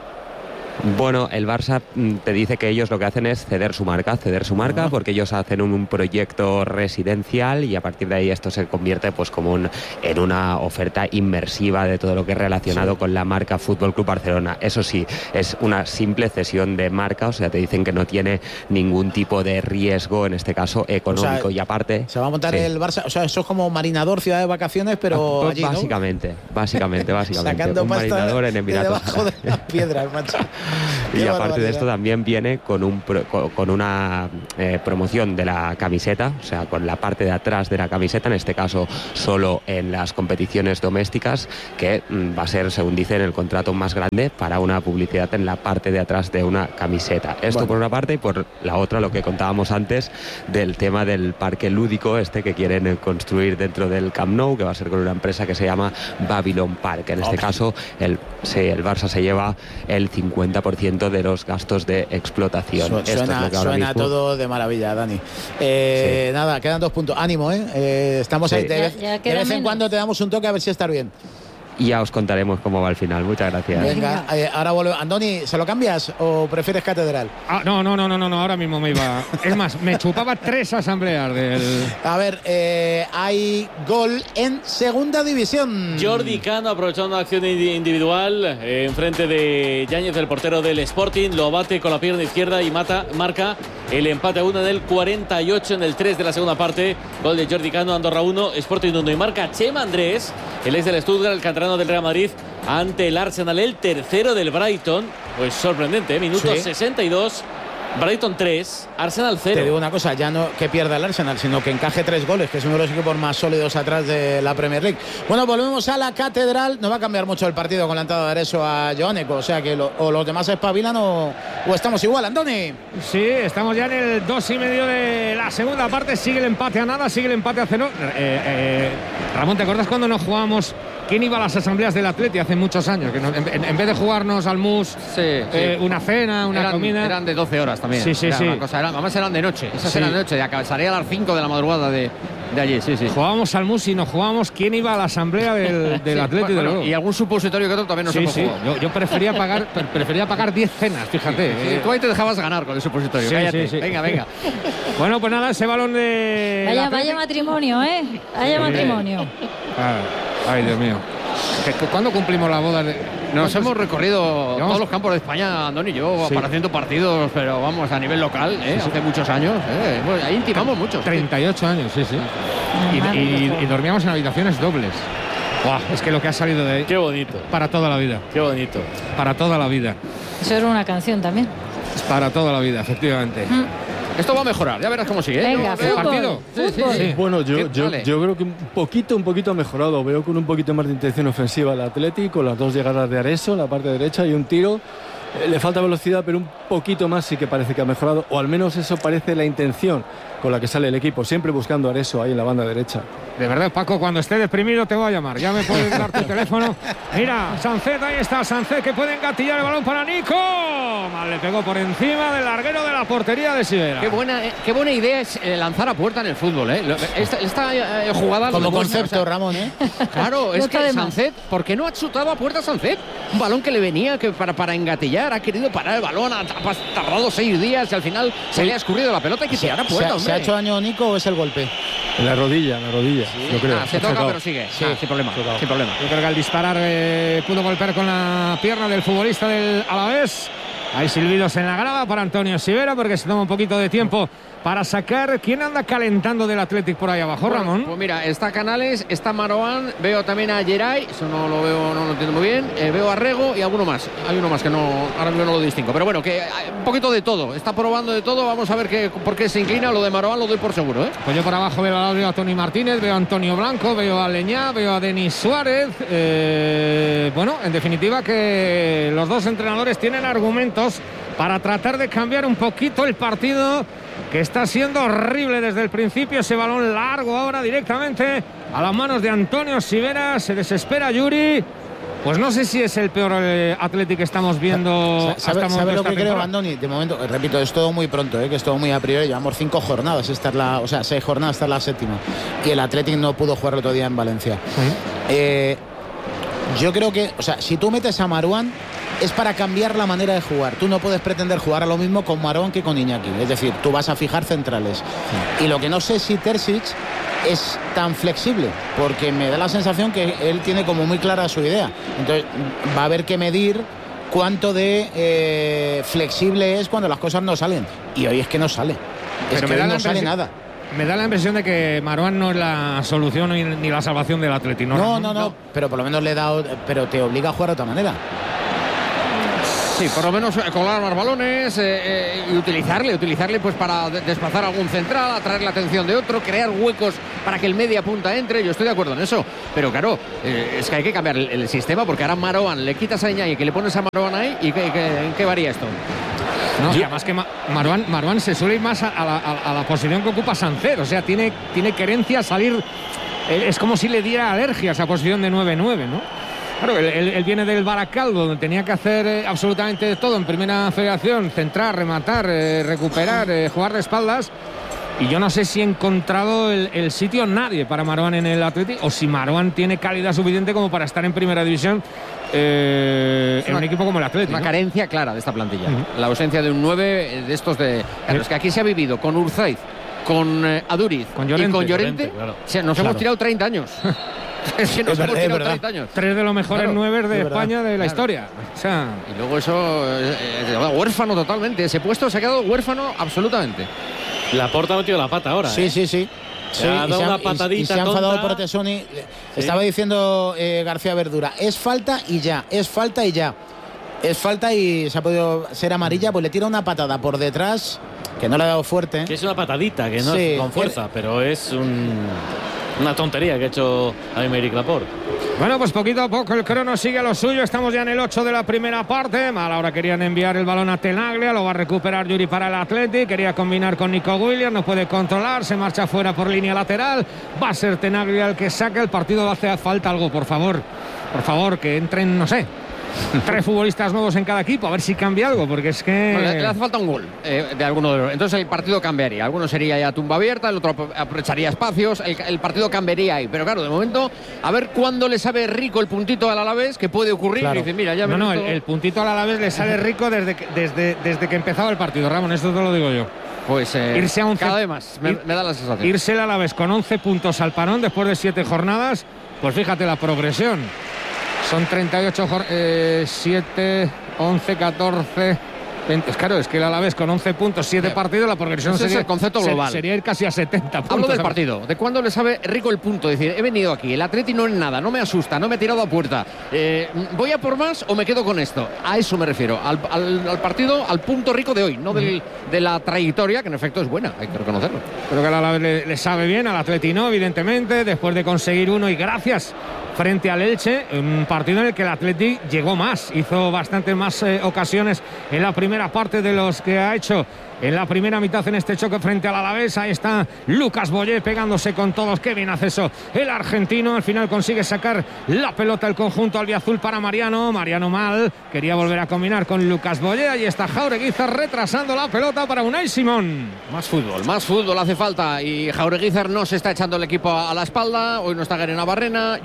N: Bueno, el Barça te dice que ellos lo que hacen es ceder su marca, ceder su marca, porque ellos hacen un, un proyecto residencial y a partir de ahí esto se convierte pues como un, en una oferta inmersiva de todo lo que es relacionado sí. con la marca Fútbol Club Barcelona. Eso sí, es una simple cesión de marca, o sea, te dicen que no tiene ningún tipo de riesgo, en este caso económico, o sea, y aparte...
C: Se va a montar sí. el Barça, o sea, eso es como marinador, ciudad de vacaciones, pero
N: ah,
C: allí,
N: básicamente,
C: ¿no?
N: básicamente, básicamente,
C: Sacando
N: un marinador en Emiratos.
C: Debajo de las piedras, macho.
N: Y aparte de esto también viene con, un pro, con una eh, promoción de la camiseta, o sea, con la parte de atrás de la camiseta, en este caso solo en las competiciones domésticas, que mm, va a ser, según dicen, el contrato más grande para una publicidad en la parte de atrás de una camiseta. Esto bueno. por una parte, y por la otra lo que contábamos antes del tema del parque lúdico este que quieren construir dentro del Camp Nou, que va a ser con una empresa que se llama Babylon Park. En este oh. caso, el, sí, el Barça se lleva el cincuenta por ciento de los gastos de explotación.
C: Su,
N: Esto
C: suena
N: es lo que ahora
C: suena
N: mismo...
C: todo de maravilla, Dani. Eh, sí. Nada, quedan dos puntos. Ánimo, ¿eh? eh estamos sí. ahí. De, ya, ya de vez en menos. Cuando te damos un toque a ver si estás bien.
N: Y ya os contaremos cómo va el final. Muchas gracias.
C: Venga, eh, ahora vuelvo. Andoni, ¿se lo cambias o prefieres Catedral?
B: Ah, no, no, no, no, no, ahora mismo me iba. Es más, me chupaba tres asambleas del.
C: A ver, eh, hay gol en segunda división.
F: Jordi Cano aprovechando una acción individual eh, enfrente de Yáñez, el portero del Sporting, lo bate con la pierna izquierda y mata, marca el empate a uno en el cuarenta y ocho, en el tres de la segunda parte. Gol de Jordi Cano, Andorra uno, Sporting uno, y marca Chema Andrés, el ex del Stuttgart, el canterano del Real Madrid, ante el Arsenal, el tercero del Brighton. Pues sorprendente, ¿eh? Minuto sí. sesenta y dos, Brighton tres, Arsenal cero.
C: Te digo una cosa, ya no que pierda el Arsenal, sino que encaje tres goles, que es uno de los equipos más sólidos atrás de la Premier League. Bueno, volvemos a la Catedral. No va a cambiar mucho el partido con la entrada de Areso a Joánico, o sea que lo, o los demás espabilan o, o estamos igual, Andoni.
B: Sí, estamos ya en el dos y medio de la segunda parte. Sigue el empate a nada, sigue el empate a cero. Eh, eh, Ramón, ¿te acuerdas cuando nos jugamos? ¿Quién iba a las asambleas del Atleti hace muchos años? Que no, en, en vez de jugarnos al mus, sí, eh, sí. una cena, una
A: eran,
B: comida.
A: Eran de doce horas también.
B: Sí, sí,
A: era
B: sí.
A: Una cosa, eran, además eran de noche. Esas sí. eran de noche. Ya salía a las cinco de la madrugada de, de allí. Sí, sí.
B: Jugábamos al mus y nos jugábamos quién iba a la asamblea del, del sí, Atleti.
A: Bueno,
B: de
A: y algún supositorio que otro también nos
B: sí,
A: hemos
B: sí.
A: jugado.
B: Yo, yo prefería pagar prefería pagar diez cenas, fíjate.
A: Sí, sí.
B: Eh.
A: Tú ahí te dejabas ganar con el supositorio.
B: Sí,
A: Cállate.
B: Sí, sí.
A: Venga, venga.
B: Bueno, pues nada, ese balón de.
D: Vaya, vaya matrimonio, ¿eh? Vaya sí. matrimonio.
B: Ah, ay, Dios mío. ¿Cuándo cumplimos la boda? De...
A: Nos hemos recorrido ¿Llevamos? todos los campos de España, Andoni y yo, sí. para haciendo partidos, pero vamos, a nivel local, ¿eh? sí, sí. hace muchos años. ¿eh? Bueno, ahí intimamos mucho.
B: treinta y ocho años, sí, sí. Y, y, y dormíamos en habitaciones dobles. Buah, es que lo que ha salido de ahí.
F: Qué bonito.
B: Para toda la vida.
F: Qué bonito.
B: Para toda la vida.
D: Eso era una canción también.
B: Para toda la vida, efectivamente. Mm.
A: Esto va a mejorar, ya verás cómo sigue.
D: ¿eh? Venga,
B: ¿El partido?
D: Sí, sí, sí.
E: Bueno, yo, yo, yo creo que un poquito, un poquito ha mejorado. Veo con un poquito más de intención ofensiva el Atlético, con las dos llegadas de Areso, la parte derecha y un tiro. Eh, le falta velocidad, pero un poquito más sí que parece que ha mejorado, o al menos eso parece la intención con la que sale el equipo, siempre buscando a Areso ahí en la banda derecha.
B: De verdad, Paco, cuando esté deprimido te voy a llamar. Ya me puedes dar tu teléfono. Mira, Sancet, ahí está Sancet, que puede engatillar el balón para Nico. Mal le pegó por encima del larguero de la portería de Sivera.
A: Qué buena, eh, qué buena idea es eh, lanzar a puerta en el fútbol, ¿eh? Esta, esta eh, jugada...
C: Como concepto, o sea, Ramón, ¿eh?
A: Claro, es que Sancet, ¿por qué no ha chutado a puerta Sancet? Un balón que le venía que para, para engatillar, ha querido parar el balón, ha, ha tardado seis días y al final se le ha escurrido la pelota y que se hará puerta,
C: ¿Se, ¿Se ha hecho daño Nico o es el golpe?
E: En la rodilla, en la rodilla, sí. yo creo.
A: Ah, se toca, pero sigue. Sí, ah, sin problema. Sin problema.
B: Yo creo que al disparar eh, pudo golpear con la pierna del futbolista del Alavés. Hay silbidos en la grada para Antonio Sivera porque se toma un poquito de tiempo para sacar. ¿Quién anda calentando del Athletic por ahí abajo,
A: bueno,
B: Ramón?
A: Pues mira, está Canales, está Marouane, veo también a Geray, eso no lo veo, no lo entiendo muy bien, eh, veo a Rego y alguno más. Hay uno más que no, ahora mismo no lo distingo. Pero bueno, que un poquito de todo, está probando de todo, vamos a ver qué, por qué se inclina. Lo de Marouane lo doy por seguro, ¿eh?
B: Pues yo por abajo veo a, veo a Tony Martínez, veo a Antonio Blanco, veo a Leñá, veo a Denis Suárez. Eh, bueno, en definitiva que los dos entrenadores tienen argumentos para tratar de cambiar un poquito el partido, que está siendo horrible desde el principio. Ese balón largo ahora directamente a las manos de Antonio Sivera. Se desespera Yuri. Pues no sé si es el peor eh, Athletic que estamos viendo.
C: ¿Sabe,
B: hasta
C: sabe lo que
B: temporada?
C: creo, Andoni? De momento, repito, es todo muy pronto, ¿eh? Que es todo muy a priori. Llevamos cinco jornadas, esta es la, o sea, seis jornadas, esta es la séptima. Y el Athletic no pudo jugar el otro día en Valencia. Uh-huh. eh, yo creo que, o sea, si tú metes a Marouane, es para cambiar la manera de jugar. Tú no puedes pretender jugar a lo mismo con Marouane que con Iñaki. Es decir, tú vas a fijar centrales. Sí. Y lo que no sé si Terzic es tan flexible, porque me da la sensación que él tiene como muy clara su idea. Entonces va a haber que medir cuánto de eh, flexible es cuando las cosas no salen. Y hoy es que no sale. Es
B: Pero
C: que hoy no
B: impresión...
C: sale nada.
B: Me da la impresión de que Marouane no es la solución ni la salvación del Athletic. No,
C: no, no, no, no, pero por lo menos le he dado, pero te obliga a jugar de otra manera.
A: Sí, por lo menos colar más balones eh, eh, y utilizarle, utilizarle pues para desplazar algún central, atraer la atención de otro, crear huecos para que el media punta entre. Yo estoy de acuerdo en eso, pero claro, eh, es que hay que cambiar el, el sistema, porque ahora Marouane le quitas a Iñaki, que le pones a Marouane ahí, y que, que, ¿en qué varía esto?
B: No, y además que Marouane, Marouane se suele ir más a, a, la, a la posición que ocupa Sancer, o sea, tiene, tiene querencia a salir, es como si le diera alergia a esa posición de nueve nueve, ¿no? Claro, él, él, él viene del Baracaldo, donde tenía que hacer eh, absolutamente todo en primera federación: centrar, rematar, eh, recuperar, eh, jugar de espaldas. Y yo no sé si he encontrado el, el sitio nadie para Marouane en el Athletic, o si Marouane tiene calidad suficiente como para estar en primera división eh, en
A: una,
B: un equipo como el Athletic.
A: Una
B: ¿no?
A: carencia clara de esta plantilla.
B: Uh-huh.
A: La ausencia de un nueve de estos de... Claro, es que aquí se ha vivido con Urzaiz, con eh, Aduriz
B: con Llorente,
A: y con Llorente.
F: Llorente, claro.
A: O sea, nos
B: Claro.
A: hemos tirado treinta años. Es que nos
C: es
A: hemos
C: verdad,
A: tirado treinta años.
B: Tres de los mejores
A: Claro,
B: nueve de
C: es
B: España
C: verdad.
B: de la
A: Claro.
B: historia. O sea,
A: Y luego eso, eh, eh, huérfano totalmente. Ese puesto se ha quedado huérfano absolutamente.
F: Laporta ha metido la pata ahora.
C: Sí,
F: ¿eh?
C: sí, sí. Sí,
F: ha dado
C: y se
F: una
C: ha, y-
F: patadita
C: y se ha enfadado
F: tonta.
C: por Tesoni. Estaba diciendo eh, García Verdura, es falta y ya, es falta y ya. Es falta y se ha podido ser amarilla, pues le tira una patada por detrás, que no le ha dado fuerte.
F: Que es una patadita, que no
C: Sí,
F: es con fuerza, pero es un, una tontería que ha hecho Aymeric Laporte.
B: bueno, pues poquito a poco el crono sigue a lo suyo. Estamos ya en el ocho de la primera parte. Mal ahora querían enviar el balón a Tenaglia. Lo va a recuperar Yuri para el Athletic. Quería combinar con Nico Williams. No puede controlar. Se marcha fuera por línea lateral. Va a ser Tenaglia el que saca el partido. Va a hacer falta algo, por favor. Por favor, que entren, no sé, tres futbolistas nuevos en cada equipo. A ver si cambia algo, porque es que...
A: No, le, le hace falta un gol eh, de alguno de los. Entonces el partido cambiaría. Alguno sería ya tumba abierta, el otro aprovecharía espacios. El, el partido cambiaría ahí. Pero claro, de momento, a ver cuándo le sabe rico el puntito al Alavés, que puede ocurrir.
C: Claro.
A: Y dice, mira, ya me
B: No, no,
A: he
B: el,
A: visto-
B: el puntito al Alavés le sale rico desde que, desde, desde que empezaba el partido, Ramón. Esto te lo digo yo.
A: Pues eh,
B: Irse a once
A: cada vez más, me,
B: ir-
A: me da la sensación.
B: Irse el Alavés con once puntos al parón después de siete jornadas, pues fíjate la progresión. Son treinta y ocho, eh, siete, once, catorce, veinte. Claro, es que el Alavés con once puntos, siete
A: Eh,
B: partidos, la progresión
A: ese es
B: sería,
A: el concepto
B: se-
A: global.
B: sería ir casi a setenta puntos.
A: Hablo del partido, de cuándo le sabe rico el punto. Es decir, he venido aquí, el Atleti no es nada, no me asusta, no me he tirado a puerta. Eh, ¿Voy a por más o me quedo con esto? A eso me refiero, al, al- al partido, al punto rico de hoy, no del, de la trayectoria, que en efecto es buena, hay que reconocerlo.
B: Creo que el Alavés le, le sabe bien, al Atleti no, evidentemente, después de conseguir uno y gracias frente al Elche, un partido en el que el Atleti llegó más, hizo bastantes más eh, ocasiones en la primera parte de los que ha hecho en la primera mitad en este choque frente al Alavés. Ahí está Lucas Boyé pegándose con todos. Qué bien hace eso el argentino. Al final consigue sacar la pelota el conjunto albiazul para Mariano. Mariano mal. Quería volver a combinar con Lucas Boyé. Ahí está Jaureguizar retrasando la pelota para Unai Simón.
A: Más fútbol, más fútbol hace falta y Jaureguizar no se está echando el equipo a la espalda. Hoy no está Garena Barrena. Yo creo que Canales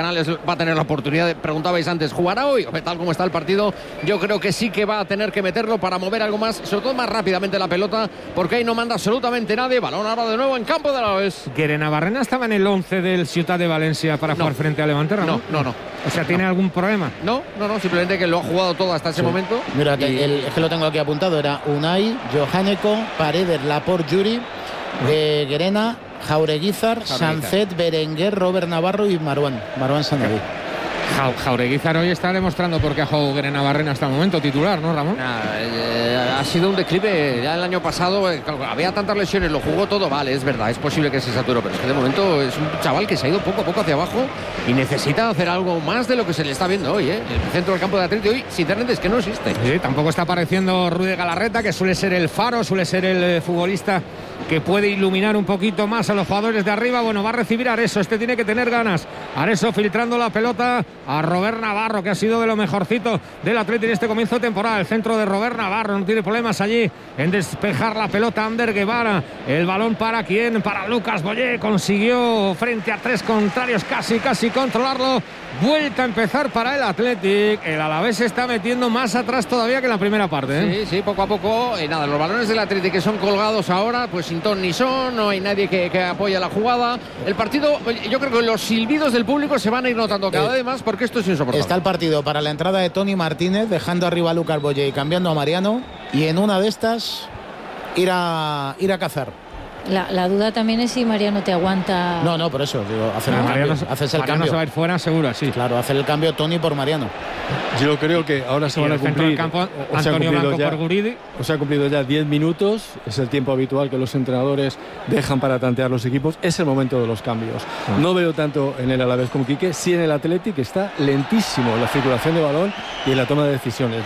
A: Canales va a tener la oportunidad de, preguntabais antes, ¿jugará hoy? Hombre, tal como está el partido, yo creo que sí que va a tener que meterlo para mover algo más, sobre todo más rápidamente la pelota, porque ahí no manda absolutamente nadie. Balón ahora de nuevo en campo de Alavés.
B: ¿Guerenabarrena estaba en el once del Ciutat de Valencia para
A: no.
B: jugar frente a Levante, Ramón?
A: No, no, no.
B: O sea, ¿tiene
A: no.
B: algún problema?
A: No, no, no, simplemente que lo ha jugado todo hasta ese
C: sí.
A: momento.
C: Mira,
A: y...
C: el, es que lo tengo aquí apuntado, era Unai, Johaneko, Paredes, Laporte, Yuri, eh, Guerena, Jaureguizar, Sancet, Berenguer, Robert Navarro y Marwan, Marwan Sanabí.
B: Ja, Jaureguizar hoy está demostrando por qué ha jugado Guerenabarrena hasta el momento titular, ¿no, Ramón?
A: Nah, eh, ha sido un declive ya el año pasado, eh, había tantas lesiones, lo jugó todo, vale, es verdad, es posible que se saturó, pero es que de momento es un chaval que se ha ido poco a poco hacia abajo y necesita hacer algo más de lo que se le está viendo hoy, ¿eh? El centro del campo de Atleti hoy, sinceramente, es que no existe.
B: Sí, tampoco está apareciendo Rudy Galarreta, que suele ser el faro, suele ser el eh, futbolista que puede iluminar un poquito más a los jugadores de arriba. Bueno, va a recibir Areso, este tiene que tener ganas. Areso filtrando la pelota a Robert Navarro, que ha sido de lo mejorcito del Atleti en este comienzo de temporada. El centro de Robert Navarro, no tiene problemas allí en despejar la pelota. Ander Guevara, el balón para quién, para Lucas Boyé, consiguió frente a tres contrarios casi, casi controlarlo. Vuelta a empezar para el Athletic. El Alavés se está metiendo más atrás todavía que en la primera parte, ¿eh?
A: Sí, sí, poco a poco. Y nada, los balones del Athletic que son colgados ahora, pues sin ton ni son, no hay nadie que, que apoya la jugada. El partido, yo creo que los silbidos del público se van a ir notando cada vez más porque esto es insoportable.
C: Está el partido para la entrada de Tony Martínez, dejando arriba a Lucas Boyé y cambiando a Mariano. Y en una de estas, ir a, ir a cazar.
D: La, la duda también es si Mariano te aguanta.
C: No, no, por eso, digo, hacer
B: no,
C: el
B: Mariano,
C: cambio. Haces el
B: Mariano
C: cambio.
B: se va a ir fuera, seguro, sí.
C: Claro, hacer el cambio Tony por Mariano.
E: Yo creo que ahora se
B: y
E: van a
B: el centro
E: cumplir.
B: del campo,
E: o, o
B: Antonio Blanco
E: ya,
B: por Guridi.
E: O se ha cumplido ya diez minutos, es el tiempo habitual que los entrenadores dejan para tantear los equipos. Es el momento de los cambios. Ah. No veo tanto en el Alavés como Quique, sí en el Athletic, que está lentísimo en la circulación de balón y en la toma de decisiones.